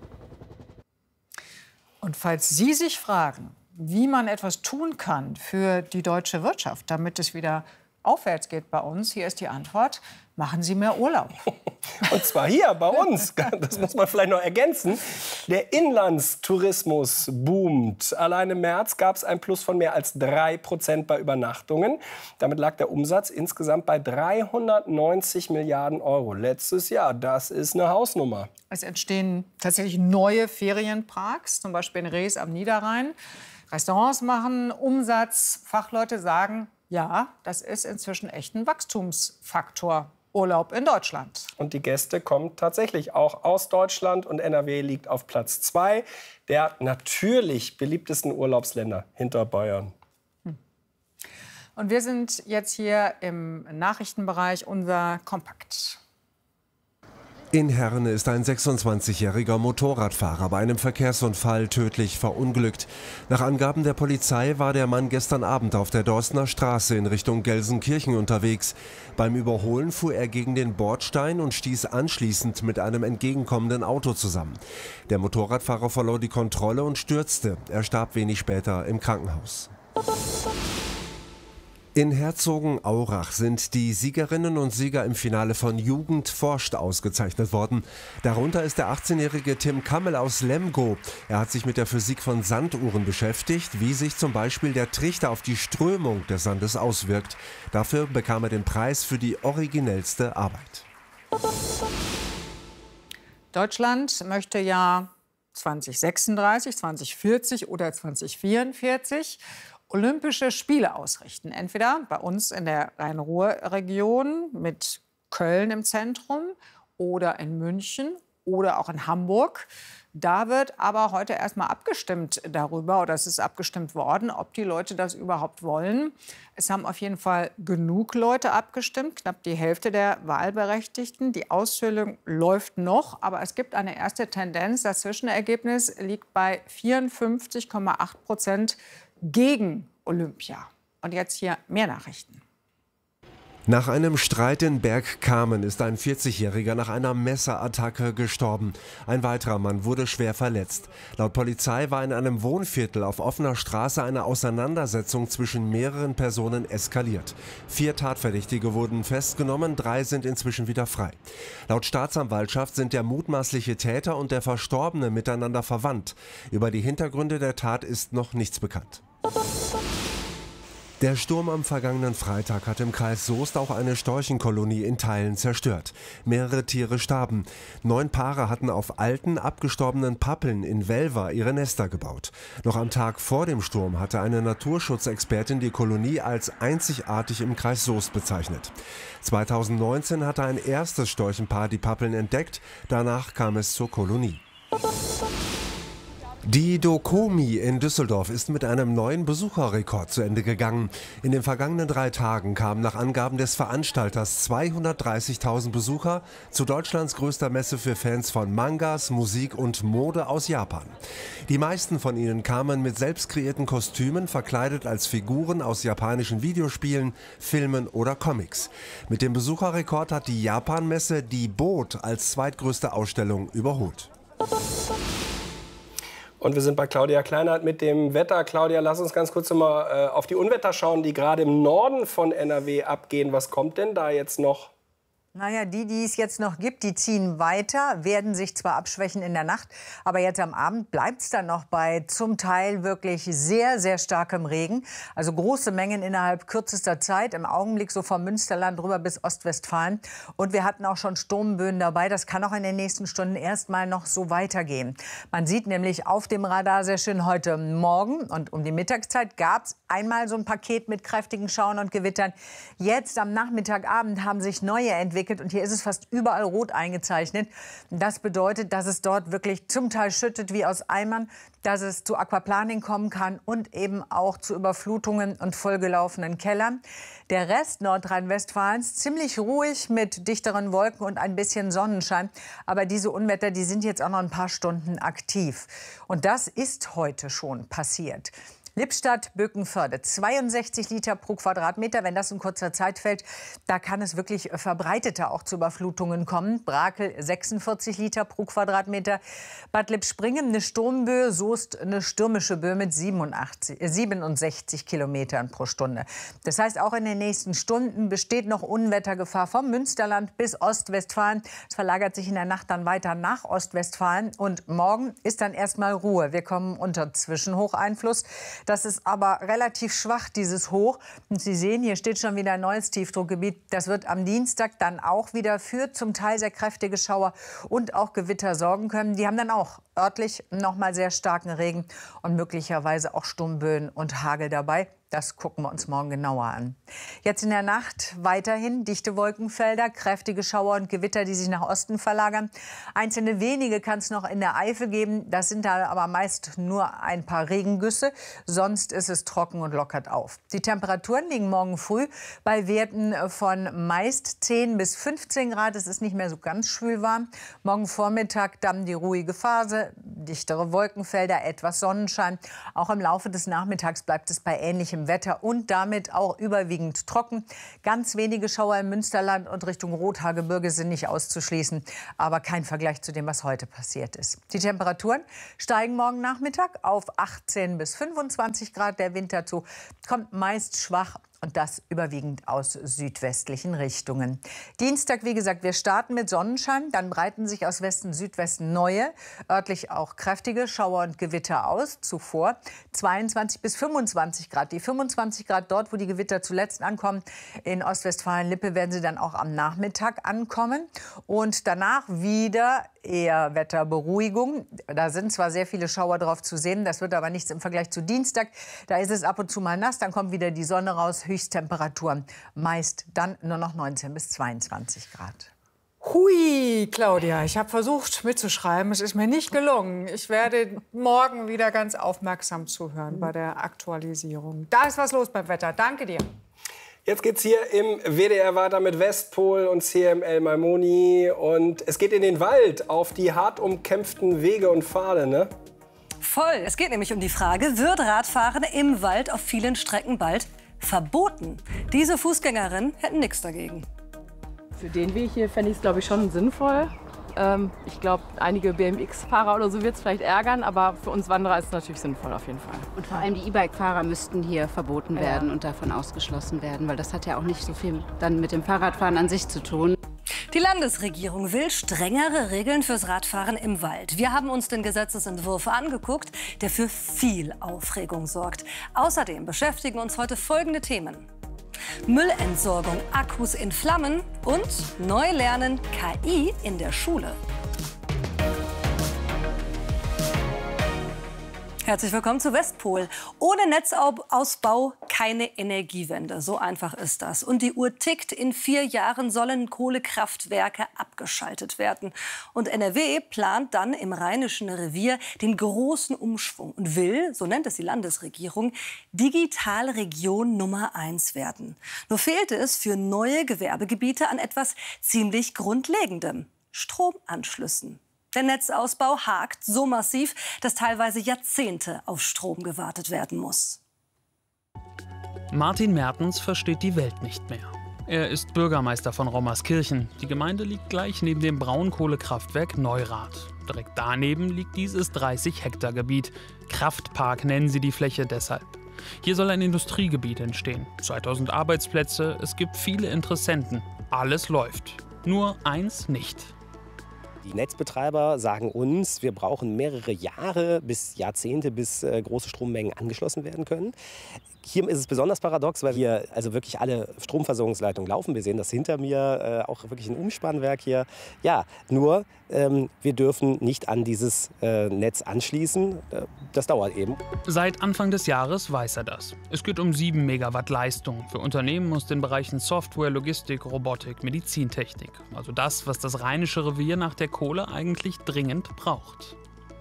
Und falls Sie sich fragen, wie man etwas tun kann für die deutsche Wirtschaft, damit es wieder aufwärts geht bei uns, hier ist die Antwort: Machen Sie mehr Urlaub. Und zwar hier bei uns. Das muss man vielleicht noch ergänzen. Der Inlandstourismus boomt. Allein im März gab es ein Plus von mehr als drei Prozent bei Übernachtungen. Damit lag der Umsatz insgesamt bei dreihundertneunzig Milliarden Euro letztes Jahr. Das ist eine Hausnummer. Es entstehen tatsächlich neue Ferienparks, zum Beispiel in Rees am Niederrhein. Restaurants machen Umsatz. Fachleute sagen: Ja, das ist inzwischen echt ein Wachstumsfaktor. Urlaub in Deutschland. Und die Gäste kommen tatsächlich auch aus Deutschland. Und N R W liegt auf Platz zwei der natürlich beliebtesten Urlaubsländer hinter Bayern. Hm. Und wir sind jetzt hier im Nachrichtenbereich, unser Kompakt. In Herne ist ein sechsundzwanzigjähriger Motorradfahrer bei einem Verkehrsunfall tödlich verunglückt. Nach Angaben der Polizei war der Mann gestern Abend auf der Dorstner Straße in Richtung Gelsenkirchen unterwegs. Beim Überholen fuhr er gegen den Bordstein und stieß anschließend mit einem entgegenkommenden Auto zusammen. Der Motorradfahrer verlor die Kontrolle und stürzte. Er starb wenig später im Krankenhaus. In Herzogenaurach sind die Siegerinnen und Sieger im Finale von Jugend forscht ausgezeichnet worden. Darunter ist der achtzehnjährige Tim Kammel aus Lemgo. Er hat sich mit der Physik von Sanduhren beschäftigt, wie sich zum Beispiel der Trichter auf die Strömung des Sandes auswirkt. Dafür bekam er den Preis für die originellste Arbeit. Deutschland möchte ja zwanzig sechsunddreißig, zwanzig vierzig oder zwanzig vierundvierzig Olympische Spiele ausrichten. Entweder bei uns in der Rhein-Ruhr-Region mit Köln im Zentrum oder in München oder auch in Hamburg. Da wird aber heute erst mal abgestimmt darüber, oder es ist abgestimmt worden, ob die Leute das überhaupt wollen. Es haben auf jeden Fall genug Leute abgestimmt, knapp die Hälfte der Wahlberechtigten. Die Auszählung läuft noch, aber es gibt eine erste Tendenz. Das Zwischenergebnis liegt bei vierundfünfzig Komma acht Prozent gegen Olympia. Und jetzt hier mehr Nachrichten. Nach einem Streit in Bergkamen ist ein vierzigjähriger nach einer Messerattacke gestorben. Ein weiterer Mann wurde schwer verletzt. Laut Polizei war in einem Wohnviertel auf offener Straße eine Auseinandersetzung zwischen mehreren Personen eskaliert. Vier Tatverdächtige wurden festgenommen, drei sind inzwischen wieder frei. Laut Staatsanwaltschaft sind der mutmaßliche Täter und der Verstorbene miteinander verwandt. Über die Hintergründe der Tat ist noch nichts bekannt. Der Sturm am vergangenen Freitag hat im Kreis Soest auch eine Storchenkolonie in Teilen zerstört. Mehrere Tiere starben. Neun Paare hatten auf alten, abgestorbenen Pappeln in Welver ihre Nester gebaut. Noch am Tag vor dem Sturm hatte eine Naturschutzexpertin die Kolonie als einzigartig im Kreis Soest bezeichnet. zweitausendneunzehn hatte ein erstes Storchenpaar die Pappeln entdeckt. Danach kam es zur Kolonie. Die Dokomi in Düsseldorf ist mit einem neuen Besucherrekord zu Ende gegangen. In den vergangenen drei Tagen kamen nach Angaben des Veranstalters zweihundertdreißigtausend Besucher zu Deutschlands größter Messe für Fans von Mangas, Musik und Mode aus Japan. Die meisten von ihnen kamen mit selbst kreierten Kostümen, verkleidet als Figuren aus japanischen Videospielen, Filmen oder Comics. Mit dem Besucherrekord hat die Japan-Messe die Boot als zweitgrößte Ausstellung überholt. Und wir sind bei Claudia Kleinert mit dem Wetter. Claudia, lass uns ganz kurz mal äh, auf die Unwetter schauen, die gerade im Norden von N R W abgehen. Was kommt denn da jetzt noch? Naja, die, die es jetzt noch gibt, die ziehen weiter, werden sich zwar abschwächen in der Nacht, aber jetzt am Abend bleibt es dann noch bei zum Teil wirklich sehr, sehr starkem Regen. Also große Mengen innerhalb kürzester Zeit, im Augenblick so vom Münsterland rüber bis Ostwestfalen. Und wir hatten auch schon Sturmböen dabei. Das kann auch in den nächsten Stunden erst mal noch so weitergehen. Man sieht nämlich auf dem Radar sehr schön heute Morgen und um die Mittagszeit gab es einmal so ein Paket mit kräftigen Schauern und Gewittern. Jetzt am Nachmittagabend haben sich neue entwickelt. Und hier ist es fast überall rot eingezeichnet. Das bedeutet, dass es dort wirklich zum Teil schüttet wie aus Eimern, dass es zu Aquaplaning kommen kann und eben auch zu Überflutungen und vollgelaufenen Kellern. Der Rest Nordrhein-Westfalens ziemlich ruhig mit dichteren Wolken und ein bisschen Sonnenschein. Aber diese Unwetter, die sind jetzt auch noch ein paar Stunden aktiv. Und das ist heute schon passiert. Lippstadt-Bökenförde, zweiundsechzig Liter pro Quadratmeter. Wenn das in kurzer Zeit fällt, da kann es wirklich verbreiteter auch zu Überflutungen kommen. Brakel, sechsundvierzig Liter pro Quadratmeter. Bad Lippspringen, eine Sturmböe, Soest, eine stürmische Böe mit siebenundachtzig, äh, siebenundsechzig Kilometern pro Stunde. Das heißt, auch in den nächsten Stunden besteht noch Unwettergefahr vom Münsterland bis Ostwestfalen. Es verlagert sich in der Nacht dann weiter nach Ostwestfalen. Und morgen ist dann erstmal Ruhe. Wir kommen unter Zwischenhocheinfluss. Das ist aber relativ schwach, dieses Hoch. Und Sie sehen, hier steht schon wieder ein neues Tiefdruckgebiet. Das wird am Dienstag dann auch wieder für zum Teil sehr kräftige Schauer und auch Gewitter sorgen können. Die haben dann auch örtlich noch mal sehr starken Regen und möglicherweise auch Sturmböen und Hagel dabei. Das gucken wir uns morgen genauer an. Jetzt in der Nacht weiterhin dichte Wolkenfelder, kräftige Schauer und Gewitter, die sich nach Osten verlagern. Einzelne wenige kann es noch in der Eifel geben. Das sind da aber meist nur ein paar Regengüsse. Sonst ist es trocken und lockert auf. Die Temperaturen liegen morgen früh bei Werten von meist zehn bis fünfzehn Grad. Es ist nicht mehr so ganz schwül warm. Morgen Vormittag dann die ruhige Phase, dichtere Wolkenfelder, etwas Sonnenschein. Auch im Laufe des Nachmittags bleibt es bei ähnlichem Wetter und damit auch überwiegend trocken. Ganz wenige Schauer im Münsterland und Richtung Rothaargebirge sind nicht auszuschließen, aber kein Vergleich zu dem, was heute passiert ist. Die Temperaturen steigen morgen Nachmittag auf achtzehn bis fünfundzwanzig Grad. Der Wind dazu kommt meist schwach. Und das überwiegend aus südwestlichen Richtungen. Dienstag, wie gesagt, wir starten mit Sonnenschein. Dann breiten sich aus Westen, Südwesten neue, örtlich auch kräftige Schauer und Gewitter aus. Zuvor zweiundzwanzig bis fünfundzwanzig Grad. Die fünfundzwanzig Grad dort, wo die Gewitter zuletzt ankommen. In Ostwestfalen-Lippe werden sie dann auch am Nachmittag ankommen. Und danach wieder eher Wetterberuhigung. Da sind zwar sehr viele Schauer drauf zu sehen, das wird aber nichts im Vergleich zu Dienstag. Da ist es ab und zu mal nass, dann kommt wieder die Sonne raus. Höchsttemperaturen meist dann nur noch neunzehn bis zweiundzwanzig Grad. Hui, Claudia, ich habe versucht mitzuschreiben. Es ist mir nicht gelungen. Ich werde morgen wieder ganz aufmerksam zuhören bei der Aktualisierung. Da ist was los beim Wetter. Danke dir. Jetzt geht's hier im W D R weiter mit Westpol und C M L Maimoni. Und es geht in den Wald auf die hart umkämpften Wege und Pfade, ne? Voll. Es geht nämlich um die Frage, wird Radfahren im Wald auf vielen Strecken bald verboten? Diese Fußgängerinnen hätten nichts dagegen. Für den Weg hier fände ich es, glaube ich, schon sinnvoll. Ähm, ich glaube, einige B M X-Fahrer oder so wird es vielleicht ärgern, aber für uns Wanderer ist es natürlich sinnvoll auf jeden Fall. Und vor allem die E-Bike-Fahrer müssten hier verboten Ja. werden und davon ausgeschlossen werden, weil das hat ja auch nicht so viel dann mit dem Fahrradfahren an sich zu tun. Die Landesregierung will strengere Regeln fürs Radfahren im Wald. Wir haben uns den Gesetzesentwurf angeguckt, der für viel Aufregung sorgt. Außerdem beschäftigen uns heute folgende Themen: Müllentsorgung, Akkus in Flammen und neu lernen K I in der Schule. Herzlich willkommen zu Westpol. Ohne Netzausbau keine Energiewende. So einfach ist das. Und die Uhr tickt. In vier Jahren sollen Kohlekraftwerke abgeschaltet werden. Und N R W plant dann im Rheinischen Revier den großen Umschwung und will, so nennt es die Landesregierung, Digitalregion Nummer eins werden. Nur fehlte es für neue Gewerbegebiete an etwas ziemlich Grundlegendem: Stromanschlüssen. Der Netzausbau hakt so massiv, dass teilweise Jahrzehnte auf Strom gewartet werden muss. Martin Mertens versteht die Welt nicht mehr. Er ist Bürgermeister von Rommerskirchen. Die Gemeinde liegt gleich neben dem Braunkohlekraftwerk Neurath. Direkt daneben liegt dieses dreißig Hektar Gebiet. Kraftpark nennen sie die Fläche deshalb. Hier soll ein Industriegebiet entstehen. zweitausend Arbeitsplätze, es gibt viele Interessenten. Alles läuft. Nur eins nicht. Die Netzbetreiber sagen uns, wir brauchen mehrere Jahre bis Jahrzehnte, bis äh, große Strommengen angeschlossen werden können. Hier ist es besonders paradox, weil hier also wirklich alle Stromversorgungsleitungen laufen. Wir sehen das hinter mir, äh, auch wirklich ein Umspannwerk hier. Ja, nur ähm, wir dürfen nicht an dieses äh, Netz anschließen. Äh, das dauert eben. Seit Anfang des Jahres weiß er das. Es geht um sieben Megawatt Leistung für Unternehmen aus den Bereichen Software, Logistik, Robotik, Medizintechnik. Also das, was das Rheinische Revier nach der Kohle eigentlich dringend braucht.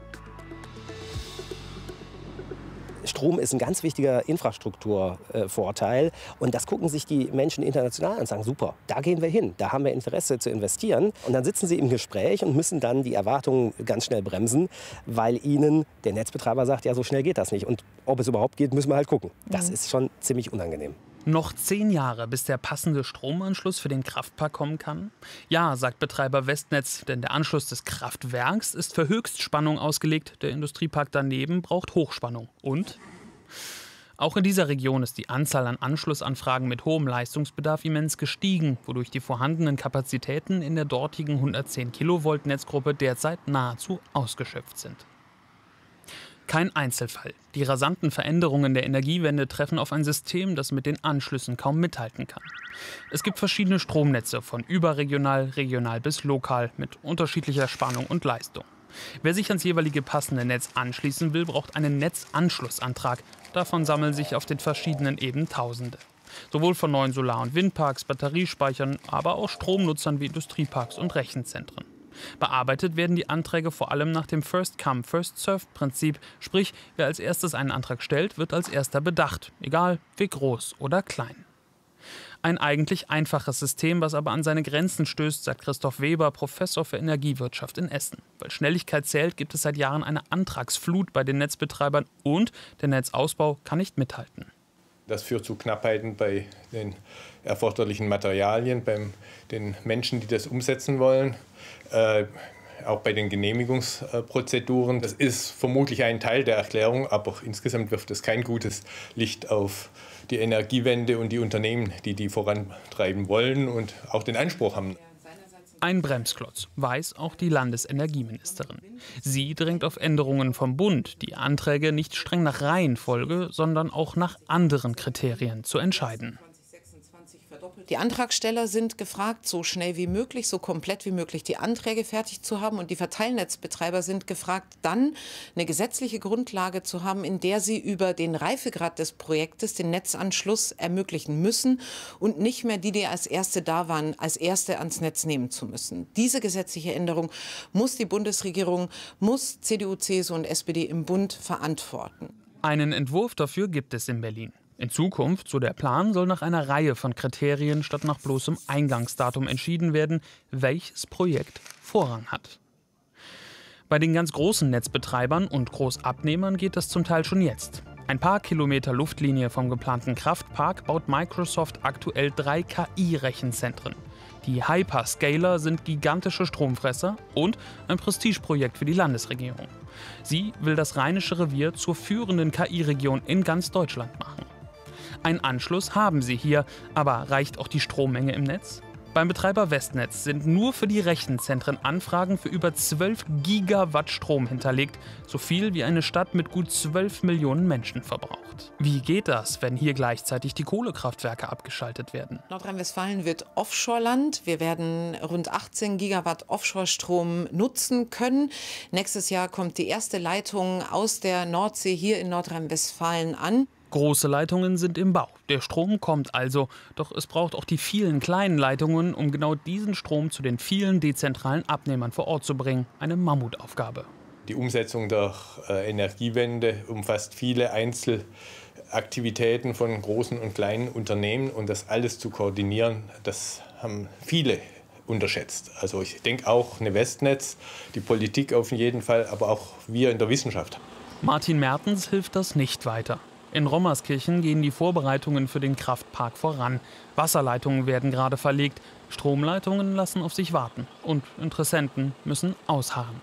Strom ist ein ganz wichtiger Infrastrukturvorteil. Und das gucken sich die Menschen international an und sagen, super, da gehen wir hin, da haben wir Interesse zu investieren. Und dann sitzen sie im Gespräch und müssen dann die Erwartungen ganz schnell bremsen, weil ihnen der Netzbetreiber sagt, ja, so schnell geht das nicht. Und ob es überhaupt geht, müssen wir halt gucken. Das Mhm. ist schon ziemlich unangenehm. Noch zehn Jahre, bis der passende Stromanschluss für den Kraftpark kommen kann? Ja, sagt Betreiber Westnetz, denn der Anschluss des Kraftwerks ist für Höchstspannung ausgelegt. Der Industriepark daneben braucht Hochspannung. Und? Auch in dieser Region ist die Anzahl an Anschlussanfragen mit hohem Leistungsbedarf immens gestiegen, wodurch die vorhandenen Kapazitäten in der dortigen hundertzehn Kilovolt Netzgruppe derzeit nahezu ausgeschöpft sind. Kein Einzelfall. Die rasanten Veränderungen der Energiewende treffen auf ein System, das mit den Anschlüssen kaum mithalten kann. Es gibt verschiedene Stromnetze, von überregional, regional bis lokal, mit unterschiedlicher Spannung und Leistung. Wer sich ans jeweilige passende Netz anschließen will, braucht einen Netzanschlussantrag. Davon sammeln sich auf den verschiedenen Ebenen Tausende. Sowohl von neuen Solar- und Windparks, Batteriespeichern, aber auch Stromnutzern wie Industrieparks und Rechenzentren. Bearbeitet werden die Anträge vor allem nach dem First-Come, First-Served-Prinzip. Sprich, wer als erstes einen Antrag stellt, wird als erster bedacht. Egal, wie groß oder klein. Ein eigentlich einfaches System, was aber an seine Grenzen stößt, sagt Christoph Weber, Professor für Energiewirtschaft in Essen. Weil Schnelligkeit zählt, gibt es seit Jahren eine Antragsflut bei den Netzbetreibern und der Netzausbau kann nicht mithalten. Das führt zu Knappheiten bei den erforderlichen Materialien, bei den Menschen, die das umsetzen wollen, äh, auch bei den Genehmigungsprozeduren. Das ist vermutlich ein Teil der Erklärung, aber insgesamt wirft es kein gutes Licht auf die Energiewende und die Unternehmen, die die vorantreiben wollen und auch den Anspruch haben. Ein Bremsklotz, weiß auch die Landesenergieministerin. Sie drängt auf Änderungen vom Bund, die Anträge nicht streng nach Reihenfolge, sondern auch nach anderen Kriterien zu entscheiden. Die Antragsteller sind gefragt, so schnell wie möglich, so komplett wie möglich die Anträge fertig zu haben. Und die Verteilnetzbetreiber sind gefragt, dann eine gesetzliche Grundlage zu haben, in der sie über den Reifegrad des Projektes den Netzanschluss ermöglichen müssen und nicht mehr die, die als Erste da waren, als Erste ans Netz nehmen zu müssen. Diese gesetzliche Änderung muss die Bundesregierung, muss C D U, C S U und S P D im Bund verantworten. Einen Entwurf dafür gibt es in Berlin. In Zukunft, so der Plan, soll nach einer Reihe von Kriterien statt nach bloßem Eingangsdatum entschieden werden, welches Projekt Vorrang hat. Bei den ganz großen Netzbetreibern und Großabnehmern geht das zum Teil schon jetzt. Ein paar Kilometer Luftlinie vom geplanten Kraftpark baut Microsoft aktuell drei K I-Rechenzentren. Die Hyperscaler sind gigantische Stromfresser und ein Prestigeprojekt für die Landesregierung. Sie will das Rheinische Revier zur führenden K I-Region in ganz Deutschland machen. Einen Anschluss haben sie hier, aber reicht auch die Strommenge im Netz? Beim Betreiber Westnetz sind nur für die Rechenzentren Anfragen für über zwölf Gigawatt Strom hinterlegt, so viel wie eine Stadt mit gut zwölf Millionen Menschen verbraucht. Wie geht das, wenn hier gleichzeitig die Kohlekraftwerke abgeschaltet werden? Nordrhein-Westfalen wird Offshore-Land. Wir werden rund achtzehn Gigawatt Offshore-Strom nutzen können. Nächstes Jahr kommt die erste Leitung aus der Nordsee hier in Nordrhein-Westfalen an. Große Leitungen sind im Bau. Der Strom kommt also. Doch es braucht auch die vielen kleinen Leitungen, um genau diesen Strom zu den vielen dezentralen Abnehmern vor Ort zu bringen. Eine Mammutaufgabe. Die Umsetzung der äh, Energiewende umfasst viele Einzelaktivitäten von großen und kleinen Unternehmen. Und das alles zu koordinieren, das haben viele unterschätzt. Also ich denke auch eine Westnetz, die Politik auf jeden Fall, aber auch wir in der Wissenschaft. Martin Mertens hilft das nicht weiter. In Rommerskirchen gehen die Vorbereitungen für den Kraftpark voran. Wasserleitungen werden gerade verlegt, Stromleitungen lassen auf sich warten und Interessenten müssen ausharren.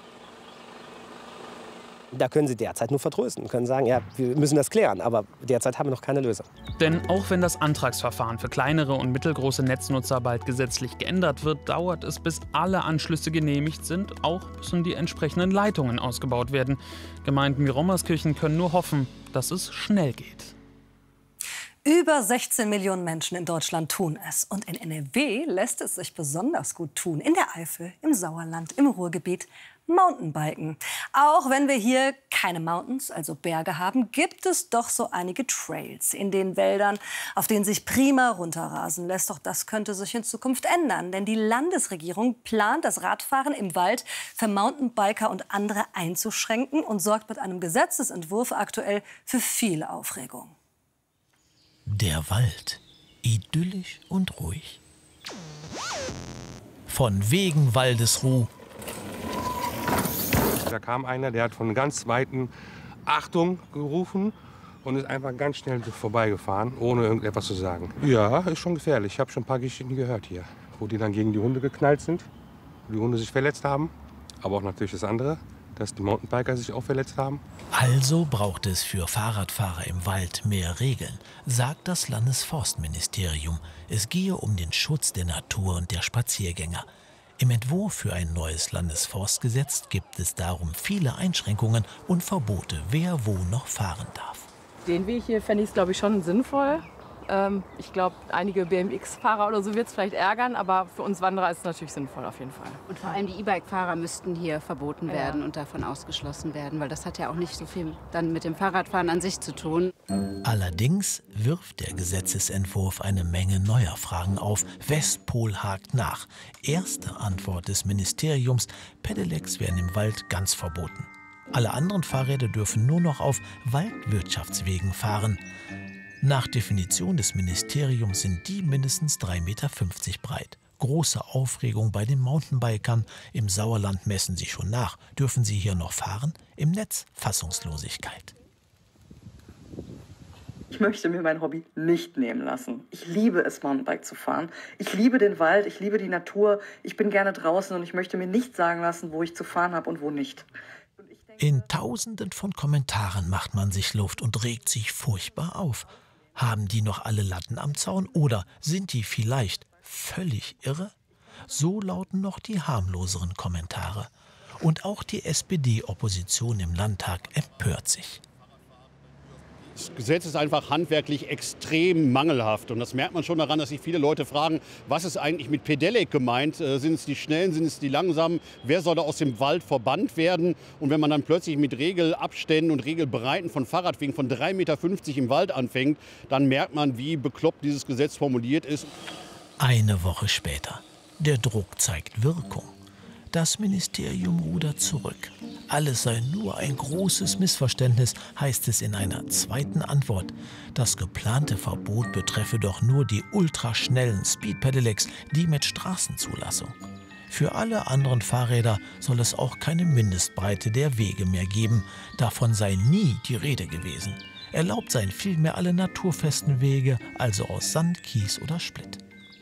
Da können Sie derzeit nur vertrösten, können sagen, ja, wir müssen das klären, aber derzeit haben wir noch keine Lösung. Denn auch wenn das Antragsverfahren für kleinere und mittelgroße Netznutzer bald gesetzlich geändert wird, dauert es, bis alle Anschlüsse genehmigt sind. Auch müssen die entsprechenden Leitungen ausgebaut werden. Gemeinden wie Rommerskirchen können nur hoffen, dass es schnell geht. Über sechzehn Millionen Menschen in Deutschland tun es. Und in N R W lässt es sich besonders gut tun. In der Eifel, im Sauerland, im Ruhrgebiet. Mountainbiken. Auch wenn wir hier keine Mountains, also Berge haben, gibt es doch so einige Trails in den Wäldern, auf denen sich prima runterrasen lässt. Doch das könnte sich in Zukunft ändern, denn die Landesregierung plant, das Radfahren im Wald für Mountainbiker und andere einzuschränken und sorgt mit einem Gesetzesentwurf aktuell für viel Aufregung. Der Wald, idyllisch und ruhig. Von wegen Waldesruh. Da kam einer, der hat von ganz Weitem Achtung gerufen und ist einfach ganz schnell vorbeigefahren, ohne irgendetwas zu sagen. Ja, ist schon gefährlich. Ich habe schon ein paar Geschichten gehört hier, wo die dann gegen die Hunde geknallt sind, wo die Hunde sich verletzt haben. Aber auch natürlich das andere, dass die Mountainbiker sich auch verletzt haben. Also braucht es für Fahrradfahrer im Wald mehr Regeln, sagt das Landesforstministerium. Es gehe um den Schutz der Natur und der Spaziergänger. Im Entwurf für ein neues Landesforstgesetz gibt es darum viele Einschränkungen und Verbote, wer wo noch fahren darf. Den Weg hier fände ich es, glaube ich, schon sinnvoll. Ähm, ich glaube, einige B M X-Fahrer oder so wird es vielleicht ärgern, aber für uns Wanderer ist es natürlich sinnvoll auf jeden Fall. Und vor allem die E-Bike-Fahrer müssten hier verboten Ja. werden und davon ausgeschlossen werden, weil das hat ja auch nicht so viel dann mit dem Fahrradfahren an sich zu tun. Allerdings wirft der Gesetzesentwurf eine Menge neuer Fragen auf. Westpol hakt nach. Erste Antwort des Ministeriums: Pedelecs werden im Wald ganz verboten. Alle anderen Fahrräder dürfen nur noch auf Waldwirtschaftswegen fahren. Nach Definition des Ministeriums sind die mindestens drei Meter fünfzig breit. Große Aufregung bei den Mountainbikern. Im Sauerland messen sie schon nach. Dürfen sie hier noch fahren? Im Netz Fassungslosigkeit. Ich möchte mir mein Hobby nicht nehmen lassen. Ich liebe es, Mountainbike zu fahren. Ich liebe den Wald, ich liebe die Natur. Ich bin gerne draußen und ich möchte mir nicht sagen lassen, wo ich zu fahren habe und wo nicht. In Tausenden von Kommentaren macht man sich Luft und regt sich furchtbar auf. Haben die noch alle Latten am Zaun oder sind die vielleicht völlig irre? So lauten noch die harmloseren Kommentare. Und auch die S P D-Opposition im Landtag empört sich. Das Gesetz ist einfach handwerklich extrem mangelhaft. Und das merkt man schon daran, dass sich viele Leute fragen, was ist eigentlich mit Pedelec gemeint? Äh, sind es die Schnellen, sind es die Langsamen? Wer soll da aus dem Wald verbannt werden? Und wenn man dann plötzlich mit Regelabständen und Regelbreiten von Fahrradwegen von drei Meter fünfzig im Wald anfängt, dann merkt man, wie bekloppt dieses Gesetz formuliert ist. Eine Woche später. Der Druck zeigt Wirkung. Das Ministerium rudert zurück. Alles sei nur ein großes Missverständnis, heißt es in einer zweiten Antwort. Das geplante Verbot betreffe doch nur die ultraschnellen Speed-Pedelecs, die mit Straßenzulassung. Für alle anderen Fahrräder soll es auch keine Mindestbreite der Wege mehr geben. Davon sei nie die Rede gewesen. Erlaubt seien vielmehr alle naturfesten Wege, also aus Sand, Kies oder Splitt.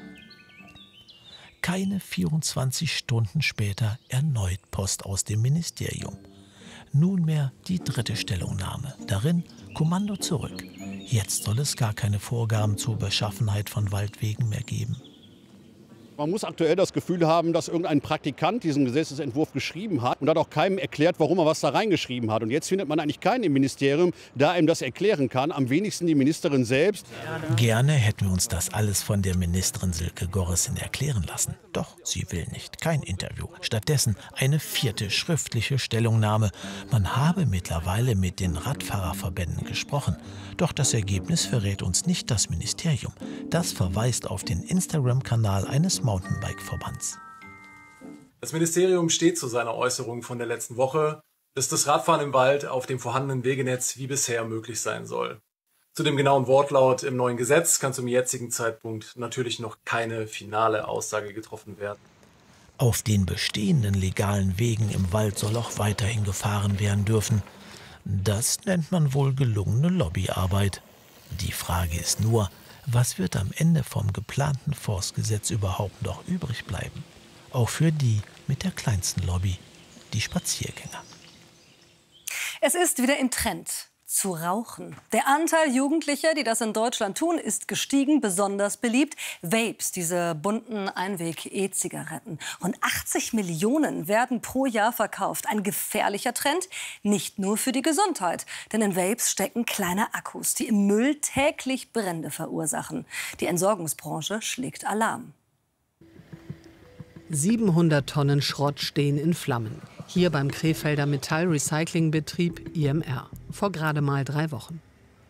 Keine vierundzwanzig Stunden später erneut Post aus dem Ministerium. Nunmehr die dritte Stellungnahme. Darin Kommando zurück. Jetzt soll es gar keine Vorgaben zur Beschaffenheit von Waldwegen mehr geben. Man muss aktuell das Gefühl haben, dass irgendein Praktikant diesen Gesetzesentwurf geschrieben hat und hat auch keinem erklärt, warum er was da reingeschrieben hat. Und jetzt findet man eigentlich keinen im Ministerium, der einem das erklären kann. Am wenigsten die Ministerin selbst. Gerne hätten wir uns das alles von der Ministerin Silke Gorissen erklären lassen. Doch sie will nicht. Kein Interview. Stattdessen eine vierte schriftliche Stellungnahme. Man habe mittlerweile mit den Radfahrerverbänden gesprochen. Doch das Ergebnis verrät uns nicht das Ministerium. Das verweist auf den Instagram-Kanal eines Mountainbike-Verbands. Das Ministerium steht zu seiner Äußerung von der letzten Woche, dass das Radfahren im Wald auf dem vorhandenen Wegenetz wie bisher möglich sein soll. Zu dem genauen Wortlaut im neuen Gesetz kann zum jetzigen Zeitpunkt natürlich noch keine finale Aussage getroffen werden. Auf den bestehenden legalen Wegen im Wald soll auch weiterhin gefahren werden dürfen. Das nennt man wohl gelungene Lobbyarbeit. Die Frage ist nur, was wird am Ende vom geplanten Forstgesetz überhaupt noch übrig bleiben? Auch für die mit der kleinsten Lobby, die Spaziergänger. Es ist wieder im Trend zu rauchen. Der Anteil Jugendlicher, die das in Deutschland tun, ist gestiegen, besonders beliebt. Vapes, diese bunten Einweg-E-Zigaretten. Rund achtzig Millionen werden pro Jahr verkauft. Ein gefährlicher Trend, nicht nur für die Gesundheit. Denn in Vapes stecken kleine Akkus, die im Müll täglich Brände verursachen. Die Entsorgungsbranche schlägt Alarm. siebenhundert Tonnen Schrott stehen in Flammen. Hier beim Krefelder Metallrecyclingbetrieb I M R. Vor gerade mal drei Wochen.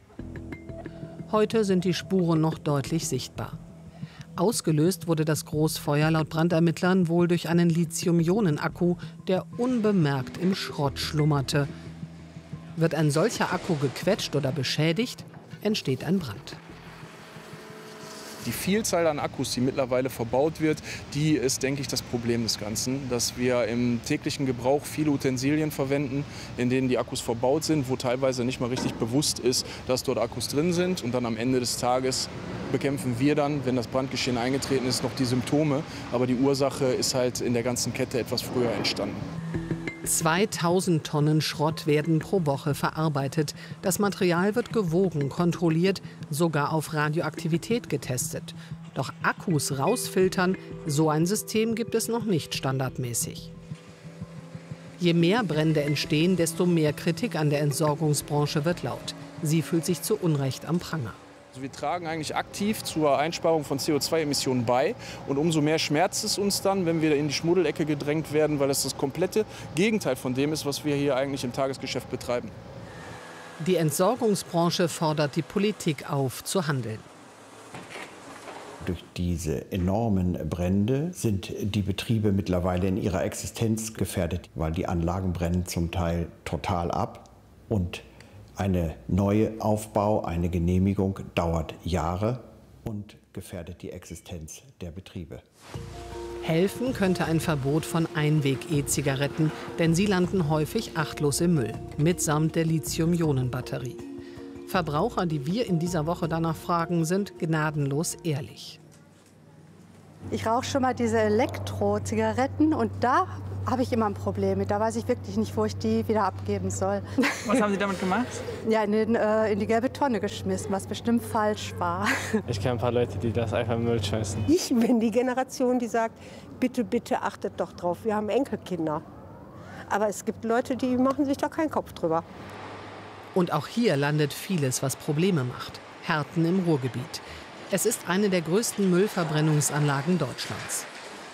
Heute sind die Spuren noch deutlich sichtbar. Ausgelöst wurde das Großfeuer laut Brandermittlern wohl durch einen Lithium-Ionen-Akku, der unbemerkt im Schrott schlummerte. Wird ein solcher Akku gequetscht oder beschädigt, entsteht ein Brand. Die Vielzahl an Akkus, die mittlerweile verbaut wird, die ist, denke ich, das Problem des Ganzen. Dass wir im täglichen Gebrauch viele Utensilien verwenden, in denen die Akkus verbaut sind, wo teilweise nicht mal richtig bewusst ist, dass dort Akkus drin sind. Und dann am Ende des Tages bekämpfen wir dann, wenn das Brandgeschehen eingetreten ist, noch die Symptome. Aber die Ursache ist halt in der ganzen Kette etwas früher entstanden. zweitausend Tonnen Schrott werden pro Woche verarbeitet. Das Material wird gewogen, kontrolliert, sogar auf Radioaktivität getestet. Doch Akkus rausfiltern, so ein System gibt es noch nicht standardmäßig. Je mehr Brände entstehen, desto mehr Kritik an der Entsorgungsbranche wird laut. Sie fühlt sich zu Unrecht am Pranger. Also wir tragen eigentlich aktiv zur Einsparung von C O zwei Emissionen bei. Und umso mehr schmerzt es uns dann, wenn wir in die Schmuddelecke gedrängt werden, weil es das komplette Gegenteil von dem ist, was wir hier eigentlich im Tagesgeschäft betreiben. Die Entsorgungsbranche fordert die Politik auf, zu handeln. Durch diese enormen Brände sind die Betriebe mittlerweile in ihrer Existenz gefährdet, weil die Anlagen brennen zum Teil total ab. Und eine neue Aufbau, eine Genehmigung dauert Jahre und gefährdet die Existenz der Betriebe. Helfen könnte ein Verbot von Einweg-E-Zigaretten, denn sie landen häufig achtlos im Müll, mitsamt der Lithium-Ionen-Batterie. Verbraucher, die wir in dieser Woche danach fragen, sind gnadenlos ehrlich. Ich rauche schon mal diese Elektro-Zigaretten und da habe ich immer ein Problem mit. Da weiß ich wirklich nicht, wo ich die wieder abgeben soll. Was haben Sie damit gemacht? Ja, in, den, äh, in die gelbe Tonne geschmissen, was bestimmt falsch war. Ich kenne ein paar Leute, die das einfach in den Müll schmeißen. Ich bin die Generation, die sagt, bitte, bitte achtet doch drauf, wir haben Enkelkinder. Aber es gibt Leute, die machen sich da keinen Kopf drüber. Und auch hier landet vieles, was Probleme macht. Herten im Ruhrgebiet. Es ist eine der größten Müllverbrennungsanlagen Deutschlands.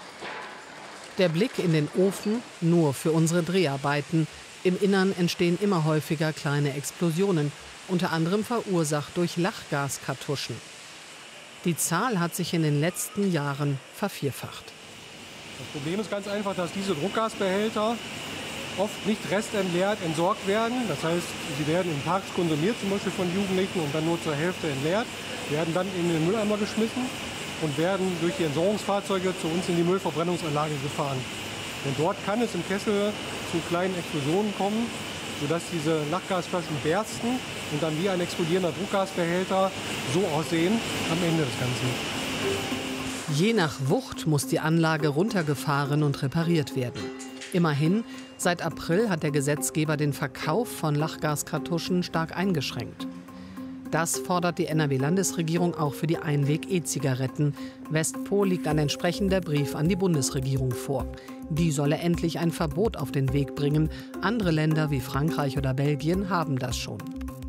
Der Blick in den Ofen nur für unsere Dreharbeiten. Im Innern entstehen immer häufiger kleine Explosionen, unter anderem verursacht durch Lachgaskartuschen. Die Zahl hat sich in den letzten Jahren vervierfacht. Das Problem ist ganz einfach, dass diese Druckgasbehälter oft nicht restentleert entsorgt werden. Das heißt, sie werden in Parks konsumiert, zum Beispiel von Jugendlichen, und dann nur zur Hälfte entleert, werden dann in den Mülleimer geschmissen und werden durch die Entsorgungsfahrzeuge zu uns in die Müllverbrennungsanlage gefahren. Denn dort kann es im Kessel zu kleinen Explosionen kommen, sodass diese Lachgasflaschen bersten und dann wie ein explodierender Druckgasbehälter so aussehen am Ende des Ganzen. Je nach Wucht muss die Anlage runtergefahren und repariert werden. Immerhin, seit April hat der Gesetzgeber den Verkauf von Lachgaskartuschen stark eingeschränkt. Das fordert die N R W-Landesregierung auch für die Einweg-E-Zigaretten. Westpol liegt ein entsprechender Brief an die Bundesregierung vor. Die solle endlich ein Verbot auf den Weg bringen. Andere Länder wie Frankreich oder Belgien haben das schon.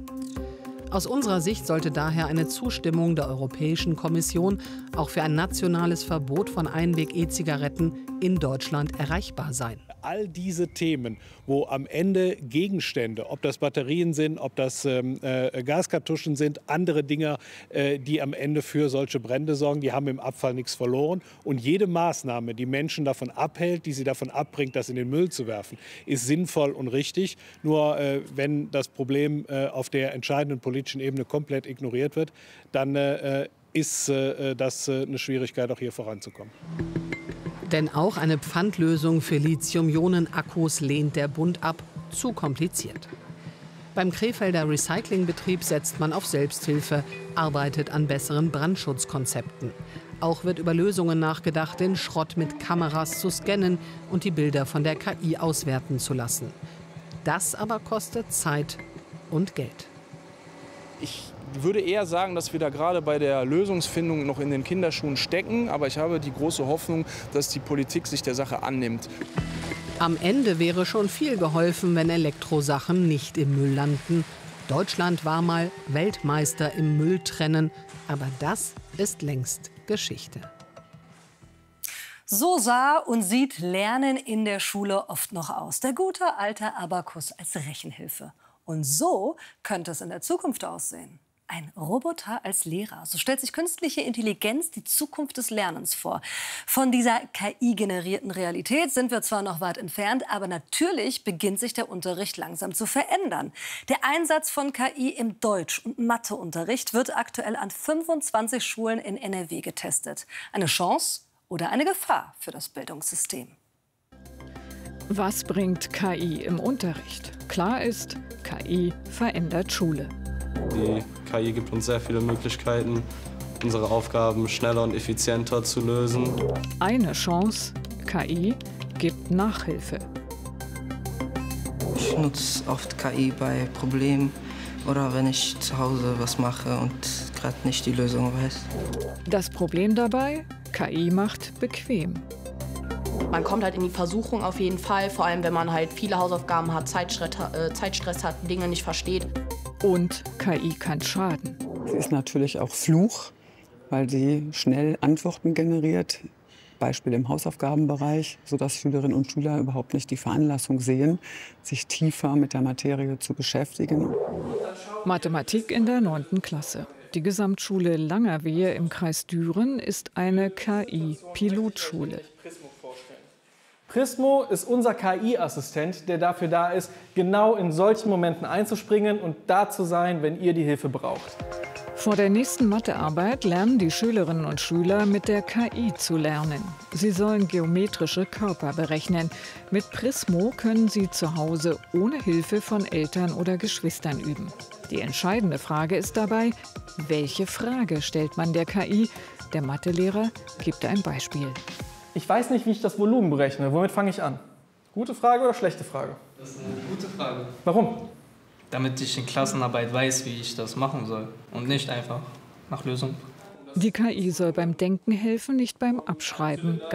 Aus unserer Sicht sollte daher eine Zustimmung der Europäischen Kommission auch für ein nationales Verbot von Einweg-E-Zigaretten in Deutschland erreichbar sein. All diese Themen, wo am Ende Gegenstände, ob das Batterien sind, ob das ähm, äh, Gaskartuschen sind, andere Dinge, äh, die am Ende für solche Brände sorgen, die haben im Abfall nichts verloren. Und jede Maßnahme, die Menschen davon abhält, die sie davon abbringt, das in den Müll zu werfen, ist sinnvoll und richtig. Nur äh, wenn das Problem äh, auf der entscheidenden politischen Ebene komplett ignoriert wird, dann äh, ist äh, das äh, eine Schwierigkeit, auch hier voranzukommen. Denn auch eine Pfandlösung für Lithium-Ionen-Akkus lehnt der Bund ab. Zu kompliziert. Beim Krefelder Recyclingbetrieb setzt man auf Selbsthilfe, arbeitet an besseren Brandschutzkonzepten. Auch wird über Lösungen nachgedacht, den Schrott mit Kameras zu scannen und die Bilder von der K I auswerten zu lassen. Das aber kostet Zeit und Geld. Ich würde eher sagen, dass wir da gerade bei der Lösungsfindung noch in den Kinderschuhen stecken. Aber ich habe die große Hoffnung, dass die Politik sich der Sache annimmt. Am Ende wäre schon viel geholfen, wenn Elektrosachen nicht im Müll landen. Deutschland war mal Weltmeister im Mülltrennen. Aber das ist längst Geschichte. So sah und sieht Lernen in der Schule oft noch aus. Der gute alte Abakus als Rechenhilfe. Und so könnte es in der Zukunft aussehen. Ein Roboter als Lehrer. So stellt sich künstliche Intelligenz die Zukunft des Lernens vor. Von dieser K I-generierten Realität sind wir zwar noch weit entfernt, aber natürlich beginnt sich der Unterricht langsam zu verändern. Der Einsatz von K I im Deutsch- und Matheunterricht wird aktuell an fünfundzwanzig Schulen in N R W getestet. Eine Chance oder eine Gefahr für das Bildungssystem? Was bringt K I im Unterricht? Klar ist, K I verändert Schule. Die K I gibt uns sehr viele Möglichkeiten, unsere Aufgaben schneller und effizienter zu lösen. Eine Chance, K I gibt Nachhilfe. Ich nutze oft K I bei Problemen oder wenn ich zu Hause was mache und gerade nicht die Lösung weiß. Das Problem dabei, K I macht bequem. Man kommt halt in die Versuchung auf jeden Fall, vor allem wenn man halt viele Hausaufgaben hat, Zeitstress, äh, Zeitstress hat, Dinge nicht versteht. Und K I kann schaden. Sie ist natürlich auch Fluch, weil sie schnell Antworten generiert. Beispiel im Hausaufgabenbereich, sodass Schülerinnen und Schüler überhaupt nicht die Veranlassung sehen, sich tiefer mit der Materie zu beschäftigen. Mathematik in der neunten Klasse. Die Gesamtschule Langerwehe im Kreis Düren ist eine K I-Pilotschule. Prismo ist unser K I-Assistent, der dafür da ist, genau in solchen Momenten einzuspringen und da zu sein, wenn ihr die Hilfe braucht. Vor der nächsten Mathearbeit lernen die Schülerinnen und Schüler, mit der K I zu lernen. Sie sollen geometrische Körper berechnen. Mit Prismo können sie zu Hause ohne Hilfe von Eltern oder Geschwistern üben. Die entscheidende Frage ist dabei, welche Frage stellt man der K I? Der Mathelehrer gibt ein Beispiel. Ich weiß nicht, wie ich das Volumen berechne. Womit fange ich an? Gute Frage oder schlechte Frage? Das ist eine gute Frage. Warum? Damit ich in Klassenarbeit weiß, wie ich das machen soll und nicht einfach nach Lösung. Die K I soll beim Denken helfen, nicht beim Abschreiben.